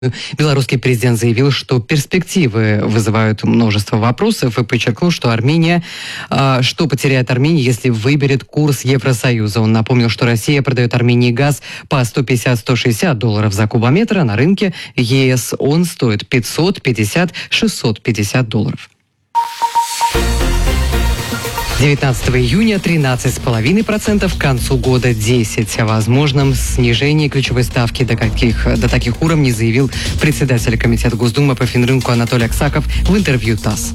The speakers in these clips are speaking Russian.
Белорусский президент заявил, что перспективы вызывают множество вопросов и подчеркнул, что что потеряет Армения, если выберет курс Евросоюза. Он напомнил, что Россия продает Армении газ по $150-160 за кубометр, а на рынке ЕС он стоит $550-650. 19 июня 13,5%, к концу года 10%. О возможном снижении ключевой ставки до таких уровней заявил председатель Комитета Госдумы по финрынку Анатолий Аксаков в интервью ТАСС.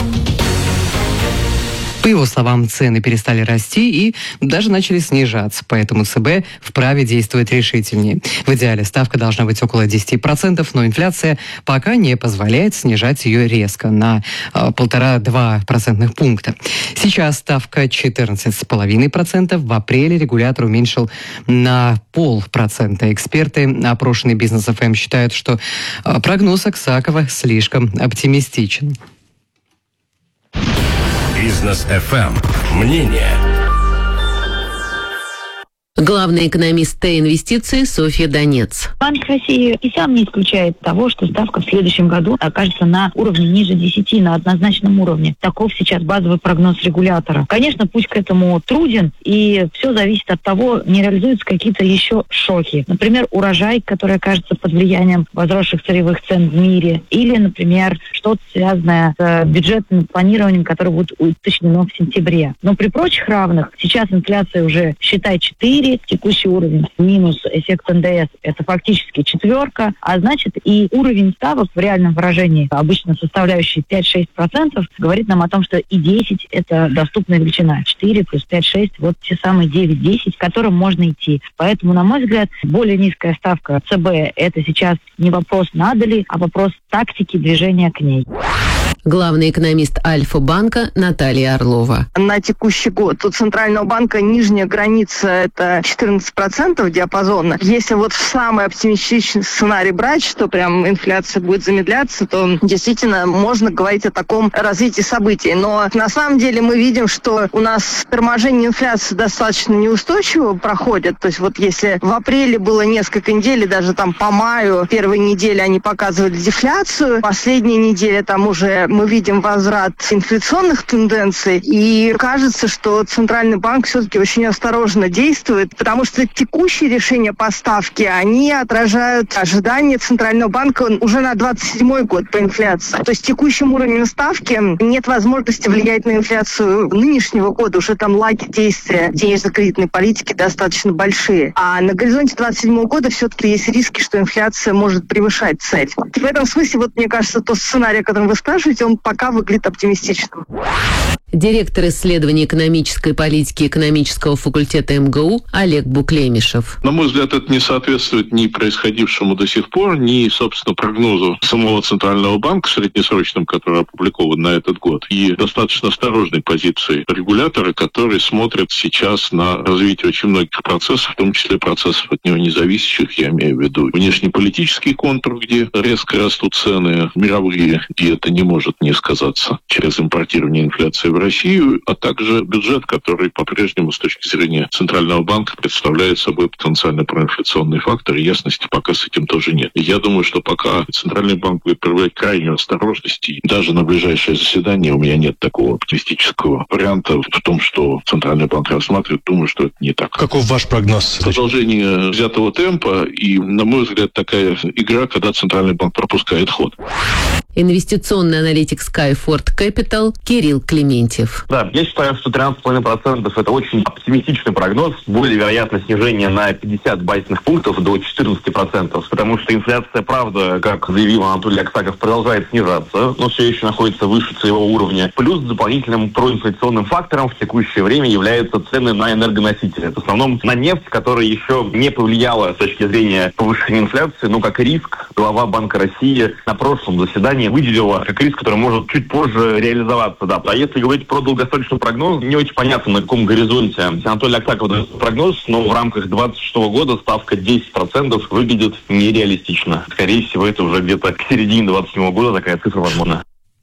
По его словам, цены перестали расти и даже начали снижаться, поэтому ЦБ вправе действовать решительнее. В идеале ставка должна быть около 10%, но инфляция пока не позволяет снижать ее резко на 1,5-2 процентных пункта. Сейчас ставка 14,5%. В апреле регулятор уменьшил на 0,5%. Эксперты, опрошенные Бизнес ФМ, считают, что прогноз Аксакова слишком оптимистичен. Бизнес ФМ. Мнение. Главный экономист Т-инвестиций Софья Донец. Банк России и сам не исключает того, что ставка в следующем году окажется на уровне ниже 10, на однозначном уровне. Таков сейчас базовый прогноз регулятора. Конечно, путь к этому труден, и все зависит от того, не реализуются какие-то еще шоки. Например, урожай, который окажется под влиянием возросших сырьевых цен в мире, или, например, что-то связанное с бюджетным планированием, которое будет уточнено в сентябре. Но при прочих равных сейчас инфляция уже, считай, 4, текущий уровень минус эффект НДС – это фактически 4, а значит и уровень ставок в реальном выражении, обычно составляющий 5-6%, говорит нам о том, что и 10 – это доступная величина. 4 плюс 5-6 – вот те самые 9-10, к которым можно идти. Поэтому, на мой взгляд, более низкая ставка ЦБ – это сейчас не вопрос надо ли, а вопрос тактики движения к ней. Главный экономист Альфа-банка Наталья Орлова. На текущий год у Центрального банка нижняя граница – это 14% диапазона. Если вот в самый оптимистичный сценарий брать, что прям инфляция будет замедляться, то действительно можно говорить о таком развитии событий. Но на самом деле мы видим, что у нас торможение инфляции достаточно неустойчиво проходит. То есть вот если в апреле было несколько недель, даже там по маю, первые недели они показывали дефляцию, последние недели там уже мы видим возврат инфляционных тенденций, и кажется, что Центральный банк все-таки очень осторожно действует, потому что текущие решения по ставке, они отражают ожидания Центрального банка уже на 27-й год по инфляции. То есть текущим уровнем ставки нет возможности влиять на инфляцию нынешнего года, уже там лаги действия денежно-кредитной политики достаточно большие. А на горизонте 27-го года все-таки есть риски, что инфляция может превышать цель. В этом смысле, вот мне кажется, тот сценарий, о котором вы спрашиваете, он пока выглядит оптимистичным. Директор исследований экономической политики экономического факультета МГУ Олег Буклемишев. На мой взгляд, это не соответствует ни происходившему до сих пор, ни, собственно, прогнозу самого Центрального банка среднесрочным, который опубликован на этот год, и достаточно осторожной позиции регулятора, который смотрит сейчас на развитие очень многих процессов, в том числе процессов от него независящих, я имею в виду внешнеполитический контур, где резко растут цены мировые, и это не может не сказаться через импортирование инфляции в Россию, а также бюджет, который по-прежнему с точки зрения Центрального банка представляет собой потенциально проинфляционный фактор, и ясности пока с этим тоже нет. И я думаю, что пока Центральный банк будет проявлять крайнюю осторожность, и даже на ближайшее заседание у меня нет такого оптимистического варианта в том, что Центральный банк рассматривает, думаю, что это не так. Каков ваш прогноз? Продолжение взятого темпа и, на мой взгляд, такая игра, когда Центральный банк пропускает ход. Инвестиционный аналитик Skyford Capital Кирилл Клементьев. Да, я считаю, что 13,5% это очень оптимистичный прогноз. Более вероятно снижение на 50 базисных пунктов до 14%, потому что инфляция, правда, как заявил Анатолий Аксаков, продолжает снижаться, но все еще находится выше целевого уровня. Плюс дополнительным проинфляционным фактором в текущее время являются цены на энергоносители. В основном на нефть, которая еще не повлияла с точки зрения повышения инфляции, но как риск глава Банка России на прошлом заседании выделила как риск, который может чуть позже реализоваться. Да. А если говорить про долгосрочный прогноз, не очень понятно, на каком горизонте Анатолий Аксаков дает прогноз, но в рамках 2026 года ставка 10% выглядит нереалистично. Скорее всего, это уже где-то к середине 2027 года такая цифра возможна.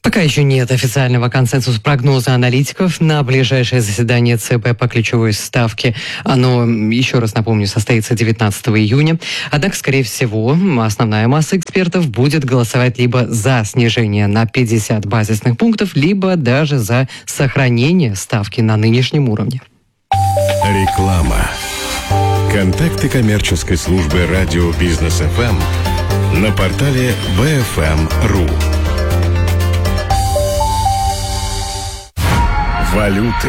Пока еще нет официального консенсуса прогноза аналитиков на ближайшее заседание ЦБ по ключевой ставке. Оно, еще раз напомню, состоится 19 июня. Однако, скорее всего, основная масса экспертов будет голосовать либо за снижение на 50 базисных пунктов, либо даже за сохранение ставки на нынешнем уровне. Реклама. Контакты коммерческой службы радио Бизнес ФМ на портале bfm.ru. Валюты.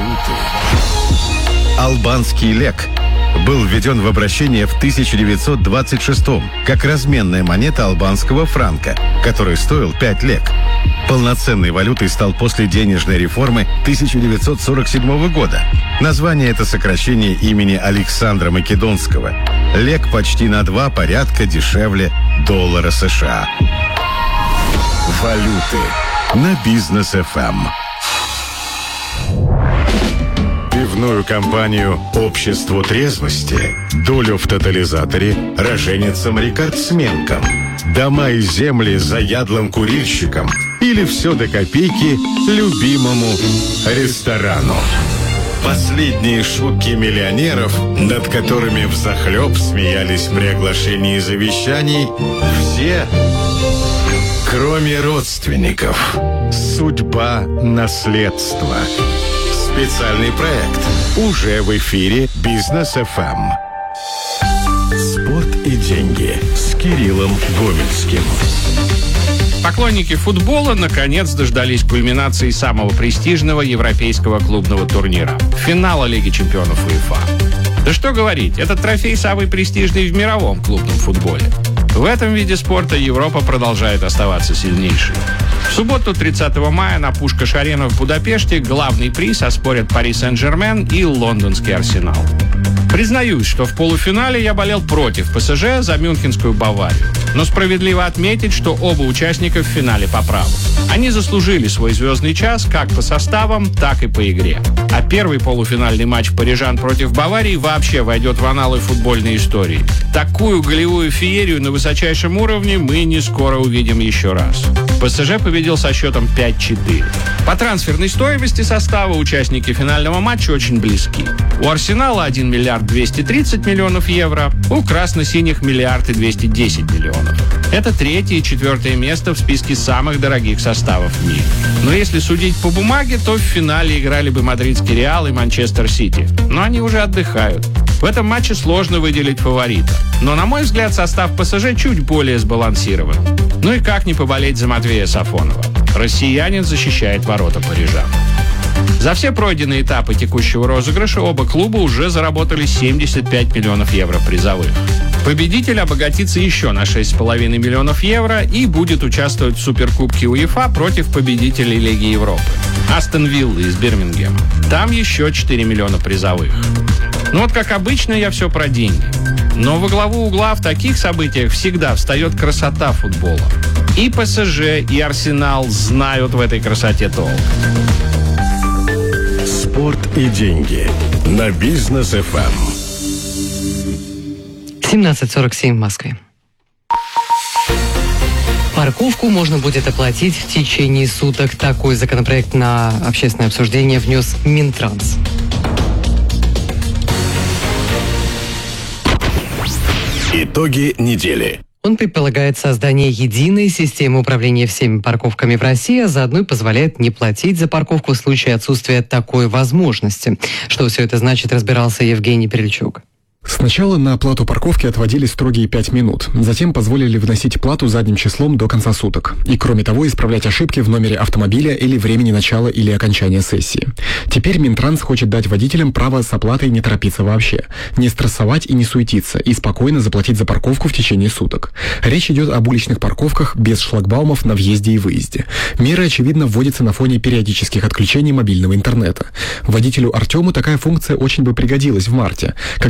Албанский лек был введен в обращение в 1926 как разменная монета албанского франка, который стоил 5 лек. Полноценной валютой стал после денежной реформы 1947 года. Название — это сокращение имени Александра Македонского. Лек почти на 2 порядка дешевле доллара США. Валюты на Бизнес ФМ. Пивную компанию «Общество трезвости», долю в тотализаторе роженицам-рекордсменкам, дома и земли заядлым курильщикам или все до копейки любимому ресторану. Последние шутки миллионеров, над которыми взахлеб смеялись при оглашении завещаний, все, кроме родственников. Судьба наследства. Специальный проект уже в эфире Бизнес ФМ. Спорт и деньги с Кириллом Гомельским. Поклонники футбола наконец дождались кульминации самого престижного европейского клубного турнира – финала Лиги чемпионов УЕФА. Да что говорить, этот трофей самый престижный в мировом клубном футболе. В этом виде спорта Европа продолжает оставаться сильнейшей. В субботу, 30 мая, на Пушкаш-арену в Будапеште главный приз оспорят Пари Сен-Жермен и лондонский Арсенал. Признаюсь, что в полуфинале я болел против ПСЖ за мюнхенскую Баварию. Но справедливо отметить, что оба участника в финале по праву. Они заслужили свой звездный час как по составам, так и по игре. А первый полуфинальный матч парижан против Баварии вообще войдет в аналы футбольной истории. Такую голевую феерию на высочайшем уровне мы не скоро увидим еще раз. ПСЖ победил со счетом 5-4. По трансферной стоимости состава участники финального матча очень близки. У Арсенала 1 миллиард 230 миллионов евро, у красно-синих 1 миллиард и 210 миллионов. Это 3-е и 4-е место в списке самых дорогих составов в мире. Но если судить по бумаге, то в финале играли бы мадридский Реал и Манчестер Сити. Но они уже отдыхают. В этом матче сложно выделить фаворита. Но, на мой взгляд, состав ПСЖ чуть более сбалансирован. Ну и как не поболеть за Матвея Сафонова? Россиянин защищает ворота парижан. За все пройденные этапы текущего розыгрыша оба клуба уже заработали 75 миллионов евро призовых. Победитель обогатится еще на 6,5 миллионов евро и будет участвовать в Суперкубке УЕФА против победителей Лиги Европы Астон Вилла из Бирмингема. Там еще 4 миллиона призовых. Ну вот как обычно, я все про деньги. Но во главу угла в таких событиях всегда встает красота футбола. И ПСЖ, и Арсенал знают в этой красоте толк. Спорт и деньги на Бизнес ФМ. 17:47 в Москве. Парковку можно будет оплатить в течение суток. Такой законопроект на общественное обсуждение внес Минтранс. Итоги недели. Он предполагает создание единой системы управления всеми парковками в России, а заодно и позволяет не платить за парковку в случае отсутствия такой возможности. Что все это значит, разбирался Евгений Перельчук. Сначала на оплату парковки отводили строгие 5 минут. Затем позволили вносить плату задним числом до конца суток. И, кроме того, исправлять ошибки в номере автомобиля или времени начала или окончания сессии. Теперь Минтранс хочет дать водителям право с оплатой не торопиться вообще, не стрессовать и не суетиться, и спокойно заплатить за парковку в течение суток. Речь идет об уличных парковках без шлагбаумов на въезде и выезде. Мера, очевидно, вводится на фоне периодических отключений мобильного интернета. Водителю Артему такая функция очень бы пригодилась в марте, когда он пытался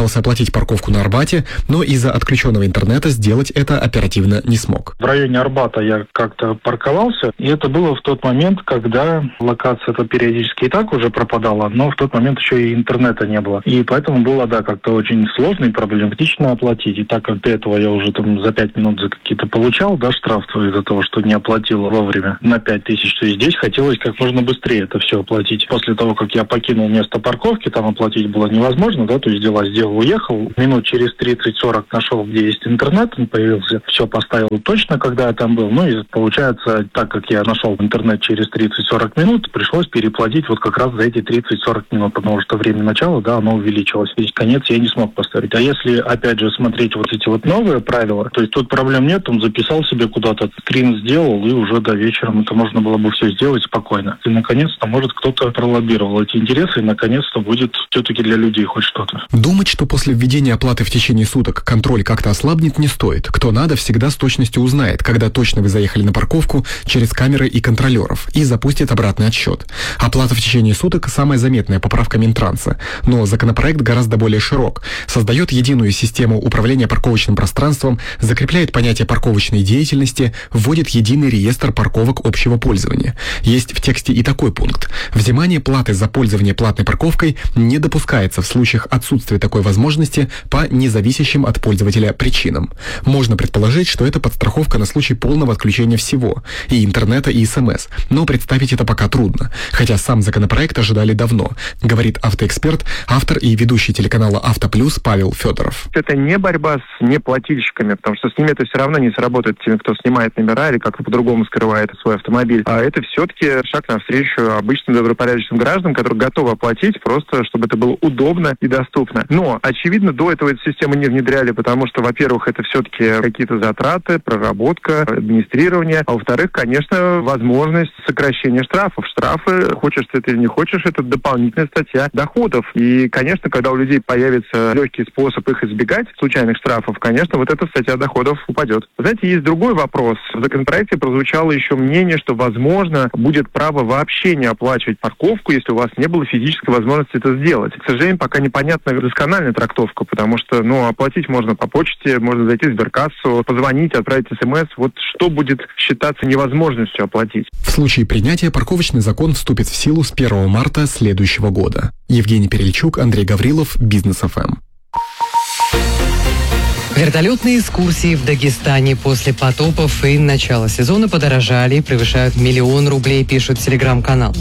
пытался оплатить парковку на Арбате, но из-за отключенного интернета сделать это оперативно не смог. В районе Арбата я как-то парковался, и это было в тот момент, когда локация-то периодически и так уже пропадала, но в тот момент еще и интернета не было. И поэтому было, как-то очень сложно и проблематично оплатить. И так как до этого я уже там за 5 минут за какие-то получал, штраф из-за того, что не оплатил вовремя на 5000, то и здесь хотелось как можно быстрее это все оплатить. После того, как я покинул место парковки, там оплатить было невозможно, то есть дела сделал, уехал. Минут через 30-40 нашел, где есть интернет, он появился, все поставил точно, когда я там был. И получается, так как я нашел интернет через 30-40 минут, пришлось переплатить как раз за эти 30-40 минут, потому что время начала, оно увеличилось. Ведь конец я не смог поставить. А если, опять же, смотреть эти новые правила, то есть тут проблем нет, он записал себе куда-то, скрин сделал, и уже до вечера это можно было бы все сделать спокойно. И, наконец-то, может, кто-то пролоббировал эти интересы, и, наконец-то, будет все-таки для людей хоть что-то. Думать, что после введения оплаты в течение суток контроль как-то ослабнет, не стоит. Кто надо, всегда с точностью узнает, когда точно вы заехали на парковку через камеры и контролеров, и запустит обратный отсчет. Оплата в течение суток – самая заметная поправка Минтранса, но законопроект гораздо более широк. Создает единую систему управления парковочным пространством, закрепляет понятие парковочной деятельности, вводит единый реестр парковок общего пользования. Есть в тексте и такой пункт. Взимание платы за пользование платной парковкой не допускается в случаях отсутствия такой возможности по независящим от пользователя причинам. Можно предположить, что это подстраховка на случай полного отключения всего, и интернета, и СМС, но представить это пока трудно, хотя сам законопроект ожидали давно, говорит автоэксперт, автор и ведущий телеканала «Автоплюс» Павел Федоров. Это не борьба с неплательщиками, потому что с ними это все равно не сработает, теми, кто снимает номера или как-то по-другому скрывает свой автомобиль. А это все-таки шаг навстречу обычным добропорядочным гражданам, которые готовы оплатить просто, чтобы это было удобно и доступно. Но, очевидно, до этого эту систему не внедряли, потому что, во-первых, это все-таки какие-то затраты, проработка, администрирование, а во-вторых, конечно, возможность сокращения штрафов. Штрафы, хочешь ты это или не хочешь, это дополнительная статья доходов. И, конечно, когда у людей появится легкий способ их избегать, случайных штрафов, конечно, эта статья доходов упадет. Знаете, есть другой вопрос. В законопроекте прозвучало еще мнение, что, возможно, будет право вообще не оплачивать парковку, если у вас не было физической возможности это сделать. К сожалению, пока непонятна доскональная трактовка, потому что, оплатить можно по почте, можно зайти в сберкассу, позвонить, отправить СМС. Что будет считаться невозможностью оплатить? В случае принятия парковочный закон вступит в силу с 1 марта следующего года. Евгений Перельчук, Андрей Гаврилов, Бизнес ФМ. Вертолетные экскурсии в Дагестане после потопов и начала сезона подорожали и превышают 1 000 000 рублей, пишет телеграм-канал.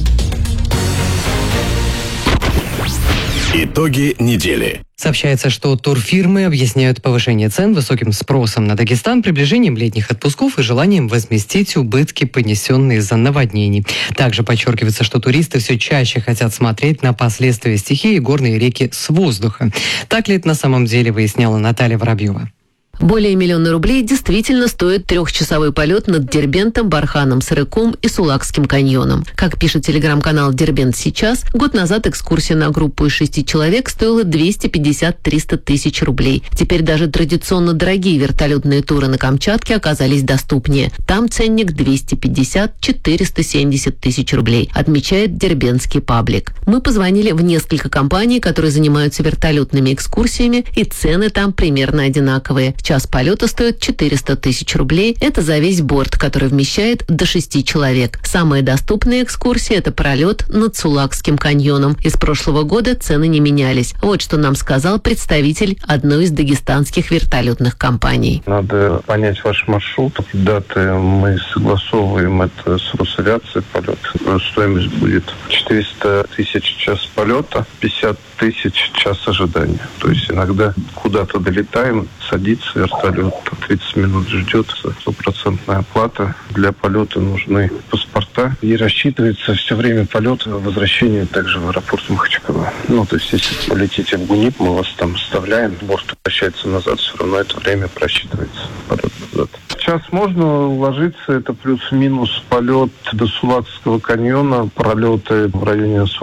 Итоги недели. Сообщается, что турфирмы объясняют повышение цен высоким спросом на Дагестан, приближением летних отпусков и желанием возместить убытки, понесенные из-за наводнений. Также подчеркивается, что туристы все чаще хотят смотреть на последствия стихии и горные реки с воздуха. Так ли это на самом деле, выясняла Наталья Воробьева. Более 1 000 000 рублей действительно стоит 3-часовой полет над Дербентом, Барханом, Сырыком и Сулакским каньоном. Как пишет телеграм-канал «Дербент сейчас», год назад экскурсия на группу из 6 человек стоила 250-300 тысяч рублей. Теперь даже традиционно дорогие вертолетные туры на Камчатке оказались доступнее. Там ценник 250-470 тысяч рублей, отмечает дербентский паблик. Мы позвонили в несколько компаний, которые занимаются вертолетными экскурсиями, и цены там примерно одинаковые. Час полета стоит 400 тысяч рублей. Это за весь борт, который вмещает до 6 человек. Самая доступная экскурсия – это пролет над Сулакским каньоном. Из прошлого года цены не менялись. Вот что нам сказал представитель одной из дагестанских вертолетных компаний. Надо понять ваш маршрут. Даты мы согласовываем это с Росавиацией полет. Стоимость будет 400 тысяч час полета, 50 тысяч час ожидания. То есть иногда куда-то долетаем, садится вертолет, 30 минут ждет, 100% оплата. Для полета нужны паспорта. И рассчитывается все время полета, возвращение также в аэропорт Махачкала. То есть если полетите в ГУНИП, мы вас там оставляем, борт возвращается назад, все равно это время просчитывается. Полет назад. Час можно уложиться, это плюс-минус полет до Сулакского каньона, пролеты в районе Сулакского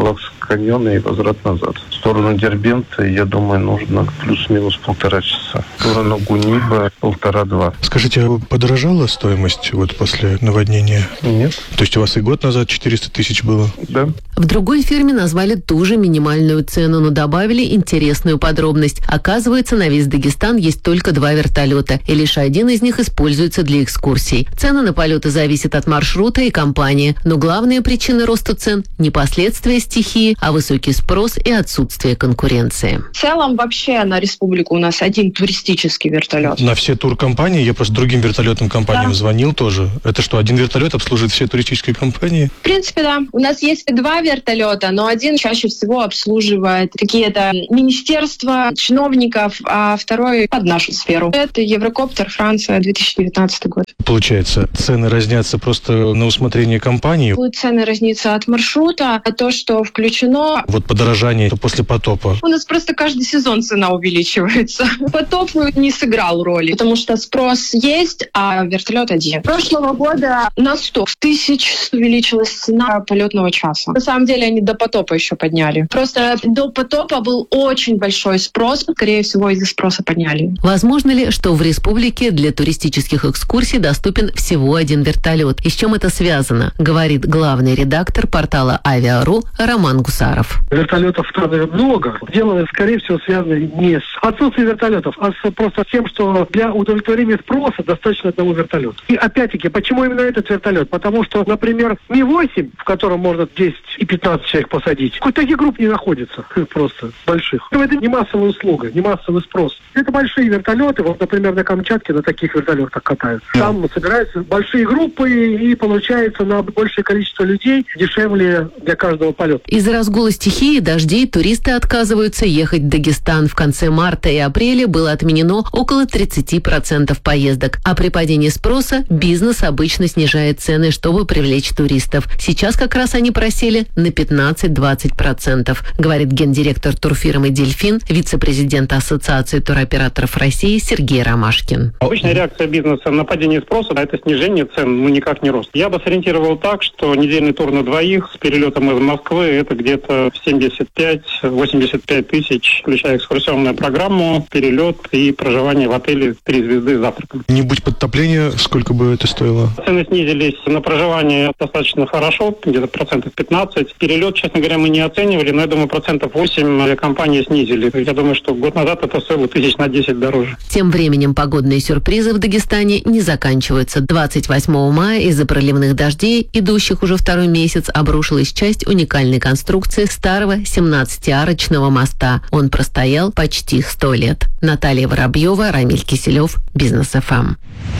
каньона и возврат назад. В сторону Дербента, я думаю, нужно плюс-минус 1,5 часа. В сторону Гуниба 1,5-2. Скажите, подорожала стоимость вот после наводнения? Нет. То есть у вас и год назад 400 тысяч было? Да. В другой фирме назвали ту же минимальную цену, но добавили интересную подробность. Оказывается, на весь Дагестан есть только 2 вертолета, и лишь один из них используется для экскурсий. Цены на полеты зависят от маршрута и компании, но главная причина роста цен – не последствия стихии, а высокий спрос и отсутствие конкуренции. В целом вообще на республику у нас один туристический вертолет. На все туркомпании? Я просто другим вертолетным компаниям звонил тоже. Это что, один вертолет обслуживает все туристические компании? В принципе, да. У нас есть 2 вертолета, но один чаще всего обслуживает какие-то министерства, чиновников, а второй под нашу сферу. Это Еврокоптер, Франция, 2019 год. Получается, цены разнятся просто на усмотрение компании? Будут цены разниться от маршрута, а то, что включено... Вот подорожание после потопа. У нас просто каждый сезон цена увеличивается. Потоп не сыграл роли, потому что спрос есть, а вертолет один. Прошлого года на 100 тысяч увеличилась цена полетного часа. На самом деле они до потопа еще подняли. Просто до потопа был очень большой спрос, скорее всего, из-за спроса подняли. Возможно ли, что в республике для туристических экскурсий доступен всего один вертолет? И с чем это связано, говорит главный редактор портала Авиа.ру Роман Гусаров. Вертолетов много. Дело, скорее всего, связано не с отсутствием вертолетов, а просто с тем, что для удовлетворения спроса достаточно одного вертолета. И опять-таки, почему именно этот вертолет? Потому что, например, Ми-8, в котором можно 10 и 15 человек посадить, таких групп не находится, просто больших. Это не массовая услуга, не массовый спрос. Это большие вертолеты, вот, например, на Камчатке на таких вертолетах катаются. Там собираются большие группы и получается на большее количество людей дешевле для каждого полета. Из-за разгула стихии, дождей, туристы отказываются ехать в Дагестан. В конце марта и апреля было отменено около 30% поездок. А при падении спроса бизнес обычно снижает цены, чтобы привлечь туристов. Сейчас как раз они просели на 15-20%, говорит гендиректор турфирмы «Дельфин», вице-президент Ассоциации туроператоров России Сергей Ромашкин. Обычная реакция бизнеса на падение спроса – это снижение цен, никак не рост. Я бы сориентировал так, что недельный тур на двоих с перелетом из Москвы – это где-то 75-85 тысяч, включая экскурсионную программу, перелет и проживание в отеле 3 звезды с завтраком. Не будь подтопления, сколько бы это стоило? Цены снизились на проживание достаточно хорошо, где-то 15%. Перелет, честно говоря, мы не оценивали, но я думаю, 8% компании снизили. Я думаю, что год назад это стоило 10 на 10 дороже. Тем временем погодные сюрпризы в Дагестане не заканчиваются. 28 мая из-за проливных дождей, идущих уже 2-й месяц, обрушилась часть уникальной конструкции старого 17-арочного моста. Он простоял почти 100 лет. Наталья Воробьева, Рамиль Киселев, Бизнес ФМ.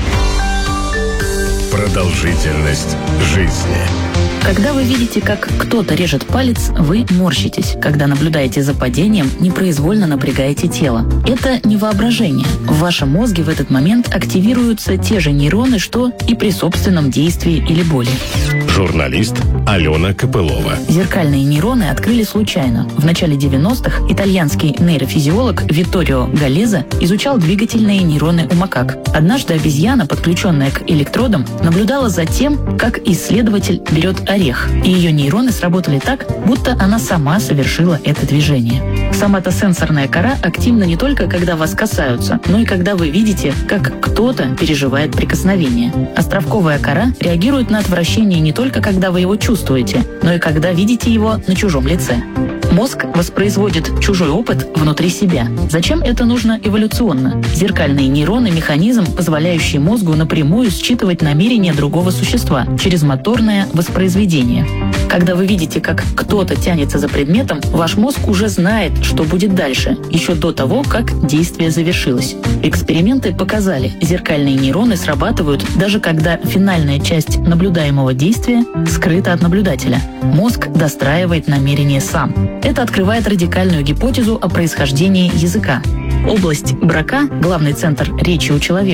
Продолжительность жизни. Когда вы видите, как кто-то режет палец, вы морщитесь. Когда наблюдаете за падением, непроизвольно напрягаете тело. Это не воображение. В вашем мозге в этот момент активируются те же нейроны, что и при собственном действии или боли. Журналист Алена Копылова. Зеркальные нейроны открыли случайно. В начале 90-х итальянский нейрофизиолог Витторио Галлеза изучал двигательные нейроны у макак. Однажды обезьяна, подключенная к электродам, наблюдала за тем, как исследователь берет орех, и ее нейроны сработали так, будто она сама совершила это движение. Соматосенсорная кора активна не только, когда вас касаются, но и когда вы видите, как кто-то переживает прикосновение. Островковая кора реагирует на отвращение не только когда вы его чувствуете, но и когда видите его на чужом лице. Мозг воспроизводит чужой опыт внутри себя. Зачем это нужно эволюционно? Зеркальные нейроны – механизм, позволяющий мозгу напрямую считывать намерения другого существа через моторное воспроизведение. Когда вы видите, как кто-то тянется за предметом, ваш мозг уже знает, что будет дальше, еще до того, как действие завершилось. Эксперименты показали, зеркальные нейроны срабатывают даже когда финальная часть наблюдаемого действия скрыта от наблюдателя. Мозг достраивает намерение сам. Это открывает радикальную гипотезу о происхождении языка. Область Брака, главный центр речи у человека,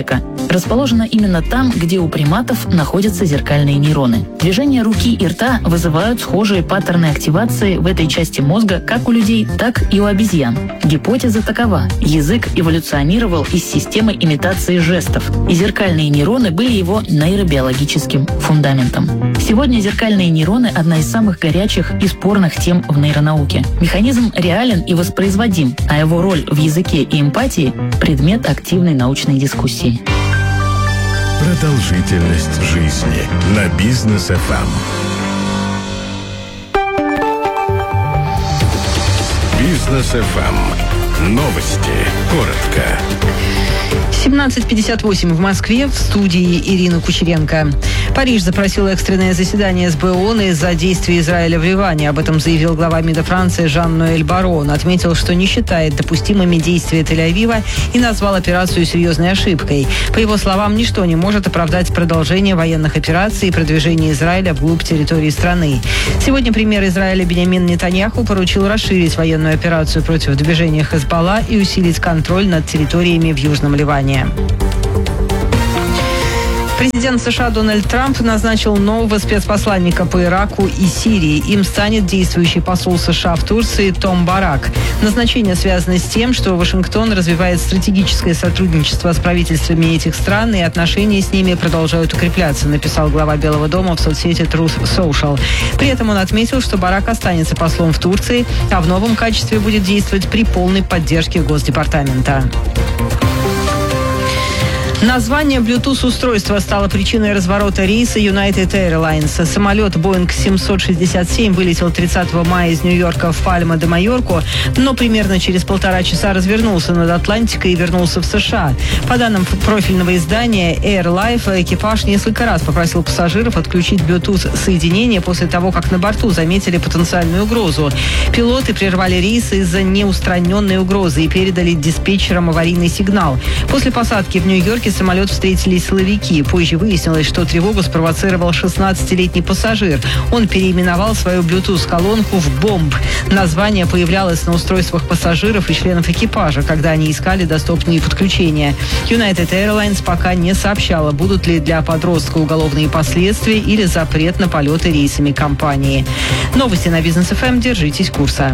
расположена именно там, где у приматов находятся зеркальные нейроны. Движения руки и рта вызывают схожие паттерны активации в этой части мозга как у людей, так и у обезьян. Гипотеза такова. Язык эволюционировал из системы имитации жестов, и зеркальные нейроны были его нейробиологическим фундаментом. Сегодня зеркальные нейроны – одна из самых горячих и спорных тем в нейронауке. Механизм реален и воспроизводим, а его роль в языке и эмпатии – предмет активной научной дискуссии. Продолжительность жизни на Бизнес ФМ. Бизнес ФМ. Новости. Коротко. 17:58 в Москве, в студии Ирина Кучеренко. Париж запросил экстренное заседание СБ ООН из-за действий Израиля в Ливане. Об этом заявил глава МИДа Франции Жан-Ноэль Баррон. Отметил, что не считает допустимыми действия Тель-Авива и назвал операцию серьезной ошибкой. По его словам, ничто не может оправдать продолжение военных операций и продвижение Израиля вглубь территории страны. Сегодня премьер Израиля Биньямин Нетаньяху поручил расширить военную операцию против движения Хезболла и усилить контроль над территориями в Южном Ливане. Президент США Дональд Трамп назначил нового спецпосланника по Ираку и Сирии. Им станет действующий посол США в Турции Том Барак. Назначение связано с тем, что Вашингтон развивает стратегическое сотрудничество с правительствами этих стран, и отношения с ними продолжают укрепляться, написал глава Белого дома в соцсети Truth Social. При этом он отметил, что Барак останется послом в Турции, а в новом качестве будет действовать при полной поддержке Госдепартамента. Название Bluetooth-устройства стало причиной разворота рейса United Airlines. Самолет Boeing 767 вылетел 30 мая из Нью-Йорка в Пальма-де-Майорку, но примерно через 1,5 часа развернулся над Атлантикой и вернулся в США. По данным профильного издания Air Life, экипаж несколько раз попросил пассажиров отключить Bluetooth-соединение после того, как на борту заметили потенциальную угрозу. Пилоты прервали рейс из-за неустраненной угрозы и передали диспетчерам аварийный сигнал. После посадки в Нью-Йорке самолет встретили силовики. Позже выяснилось, что тревогу спровоцировал 16-летний пассажир. Он переименовал свою Bluetooth-колонку в «Бомб». Название появлялось на устройствах пассажиров и членов экипажа, когда они искали доступные подключения. United Airlines пока не сообщала, будут ли для подростка уголовные последствия или запрет на полеты рейсами компании. Новости на Бизнес ФМ. Держитесь курса.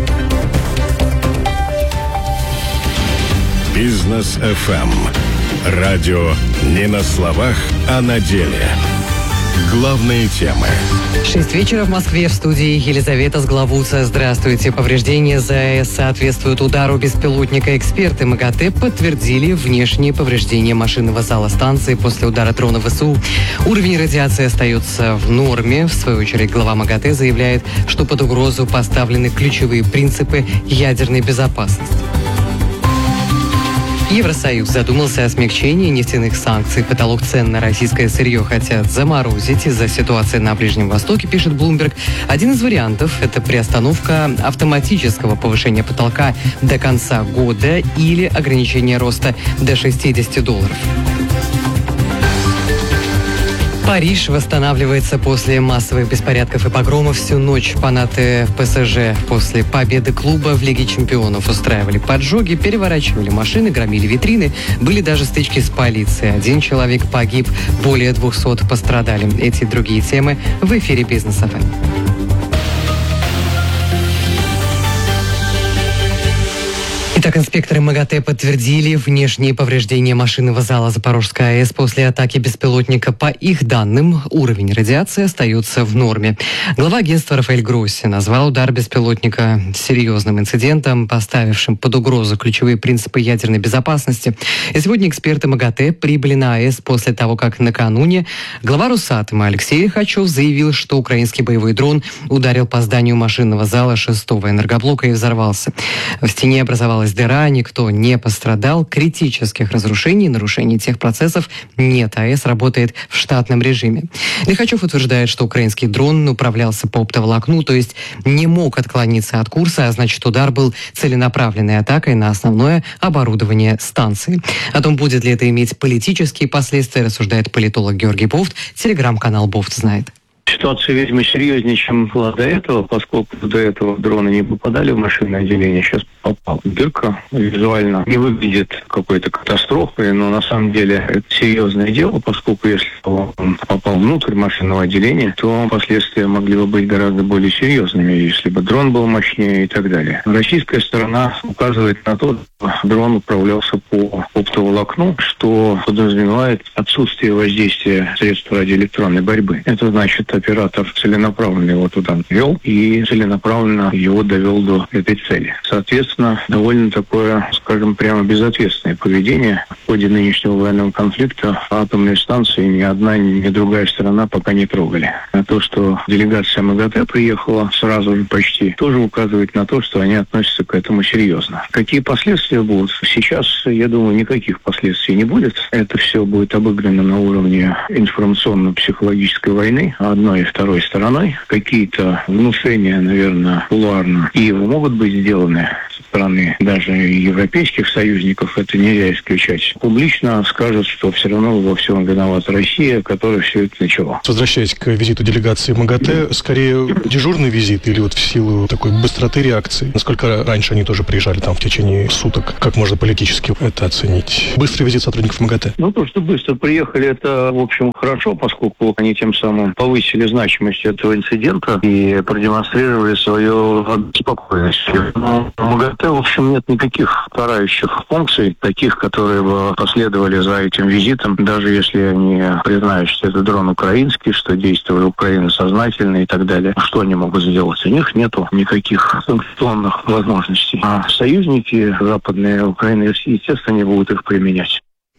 Бизнес ФМ. Радио не на словах, а на деле. Главные темы. 6 вечера в Москве, в студии Елизавета Сглавуца. Здравствуйте. Повреждения ЗАЭС соответствуют удару беспилотника. Эксперты МАГАТЭ подтвердили внешние повреждения машинного зала станции после удара дрона ВСУ. Уровень радиации остается в норме. В свою очередь, глава МАГАТЭ заявляет, что под угрозу поставлены ключевые принципы ядерной безопасности. Евросоюз задумался о смягчении нефтяных санкций. Потолок цен на российское сырье хотят заморозить из-за ситуации на Ближнем Востоке, пишет Bloomberg. Один из вариантов – это приостановка автоматического повышения потолка до конца года или ограничение роста до $60. Париж восстанавливается после массовых беспорядков и погромов. Всю ночь фанаты ПСЖ после победы клуба в Лиге чемпионов устраивали поджоги, переворачивали машины, громили витрины. Были даже стычки с полицией. 1 человек погиб, более 200 пострадали. Эти и другие темы в эфире Бизнес ФМ. Итак, инспекторы МАГАТЭ подтвердили внешние повреждения машинного зала Запорожской АЭС после атаки беспилотника. По их данным, уровень радиации остается в норме. Глава агентства Рафаэль Гросси назвал удар беспилотника серьезным инцидентом, поставившим под угрозу ключевые принципы ядерной безопасности. И сегодня эксперты МАГАТЭ прибыли на АЭС после того, как накануне глава Росатома Алексей Лихачев заявил, что украинский боевой дрон ударил по зданию машинного зала 6-го энергоблока и взорвался. В стене образовалась дыра, никто не пострадал, критических разрушений, нарушений тех процессов нет. АЭС работает в штатном режиме. Лихачев утверждает, что украинский дрон управлялся по оптоволокну, то есть не мог отклониться от курса, а значит, удар был целенаправленной атакой на основное оборудование станции. О том, будет ли это иметь политические последствия, рассуждает политолог Георгий Бофт. Телеграм-канал Бофт знает. Ситуация, видимо, серьезнее, чем была до этого, поскольку до этого дроны не попадали в машинное отделение. Сейчас попал. Дырка визуально не выглядит какой-то катастрофой, но на самом деле это серьезное дело, поскольку если он попал внутрь машинного отделения, то последствия могли бы быть гораздо более серьезными, если бы дрон был мощнее и так далее. Российская сторона указывает на то, что дрон управлялся по оптоволокну, что подразумевает отсутствие воздействия средств радиоэлектронной борьбы. Это значит, оператор целенаправленно его туда вел и целенаправленно его довел до этой цели. Соответственно, довольно такое, скажем, прямо безответственное поведение. В ходе нынешнего военного конфликта атомные станции ни одна, ни другая сторона пока не трогали. А то, что делегация МАГАТЭ приехала сразу же почти, тоже указывает на то, что они относятся к этому серьезно. Какие последствия будут? Сейчас, я думаю, никаких последствий не будет. Это все будет обыграно на уровне информационно-психологической войны одной и второй стороной. Какие-то внушения, наверное, кулуарно и могут быть сделаны со стороны даже европейских союзников, это нельзя исключать. Публично скажут, что все равно во всем виновата Россия, которая все это начала. Возвращаясь к визиту делегации МАГАТЭ, скорее дежурный визит или вот в силу такой быстроты реакции? Насколько раньше они тоже приезжали там в течение суток? Как можно политически это оценить? Быстрый визит сотрудников МАГАТЭ? Ну, то, что быстро приехали, это, в общем, хорошо, поскольку они тем самым повысили значимость этого инцидента и продемонстрировали свою обеспокоенность. Но в МАГАТЭ, в общем, нет никаких карающих функций, таких, которые бы последовали за этим визитом, даже если они признают, что это дрон украинский, что действовала Украина сознательно и так далее. Что они могут сделать? У них нету никаких санкционных возможностей. А союзники западные Украины, естественно, не будут их применять.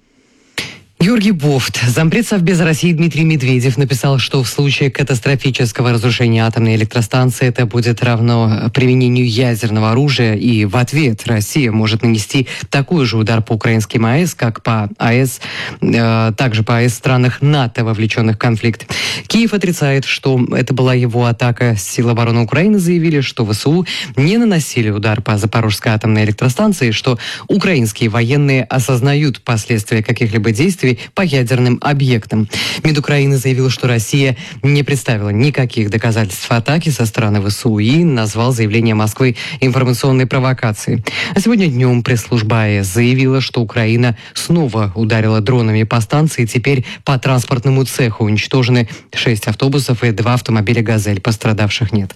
Георгий Бофт, зампред Совбеза России Дмитрий Медведев написал, что в случае катастрофического разрушения атомной электростанции это будет равно применению ядерного оружия, и в ответ Россия может нанести такой же удар по украинским АЭС, как по АЭС, также по АЭС странах НАТО, вовлеченных в конфликт. Киев отрицает, что это была его атака. Силы обороны Украины заявили, что ВСУ не наносили удар по Запорожской атомной электростанции, что украинские военные осознают последствия каких-либо действий по ядерным объектам. МИД Украины заявил, что Россия не представила никаких доказательств атаки со стороны ВСУ и назвал заявление Москвы информационной провокацией. А сегодня днем пресс-служба АЭС заявила, что Украина снова ударила дронами по станции. Теперь по транспортному цеху уничтожены 6 автобусов и 2 автомобиля «Газель». Пострадавших нет.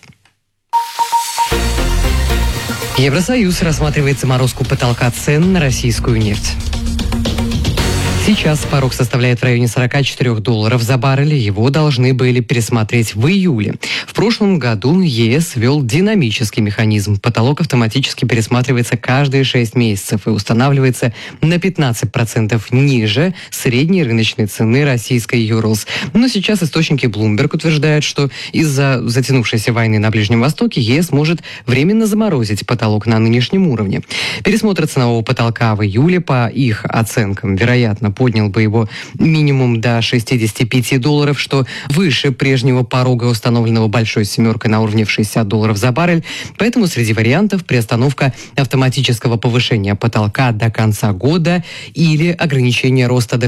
Евросоюз рассматривает заморозку потолка цен на российскую нефть. Сейчас порог составляет в районе $44 за баррель. Его должны были пересмотреть в июле. В прошлом году ЕС ввел динамический механизм. Потолок автоматически пересматривается каждые 6 месяцев и устанавливается на 15% ниже средней рыночной цены российской Urals. Но сейчас источники Bloomberg утверждают, что из-за затянувшейся войны на Ближнем Востоке ЕС может временно заморозить потолок на нынешнем уровне. Пересмотр ценового потолка в июле, по их оценкам, вероятно, поднял бы его минимум до $65, что выше прежнего порога, установленного «Большой семеркой» на уровне в $60 за баррель. Поэтому среди вариантов приостановка автоматического повышения потолка до конца года или ограничение роста до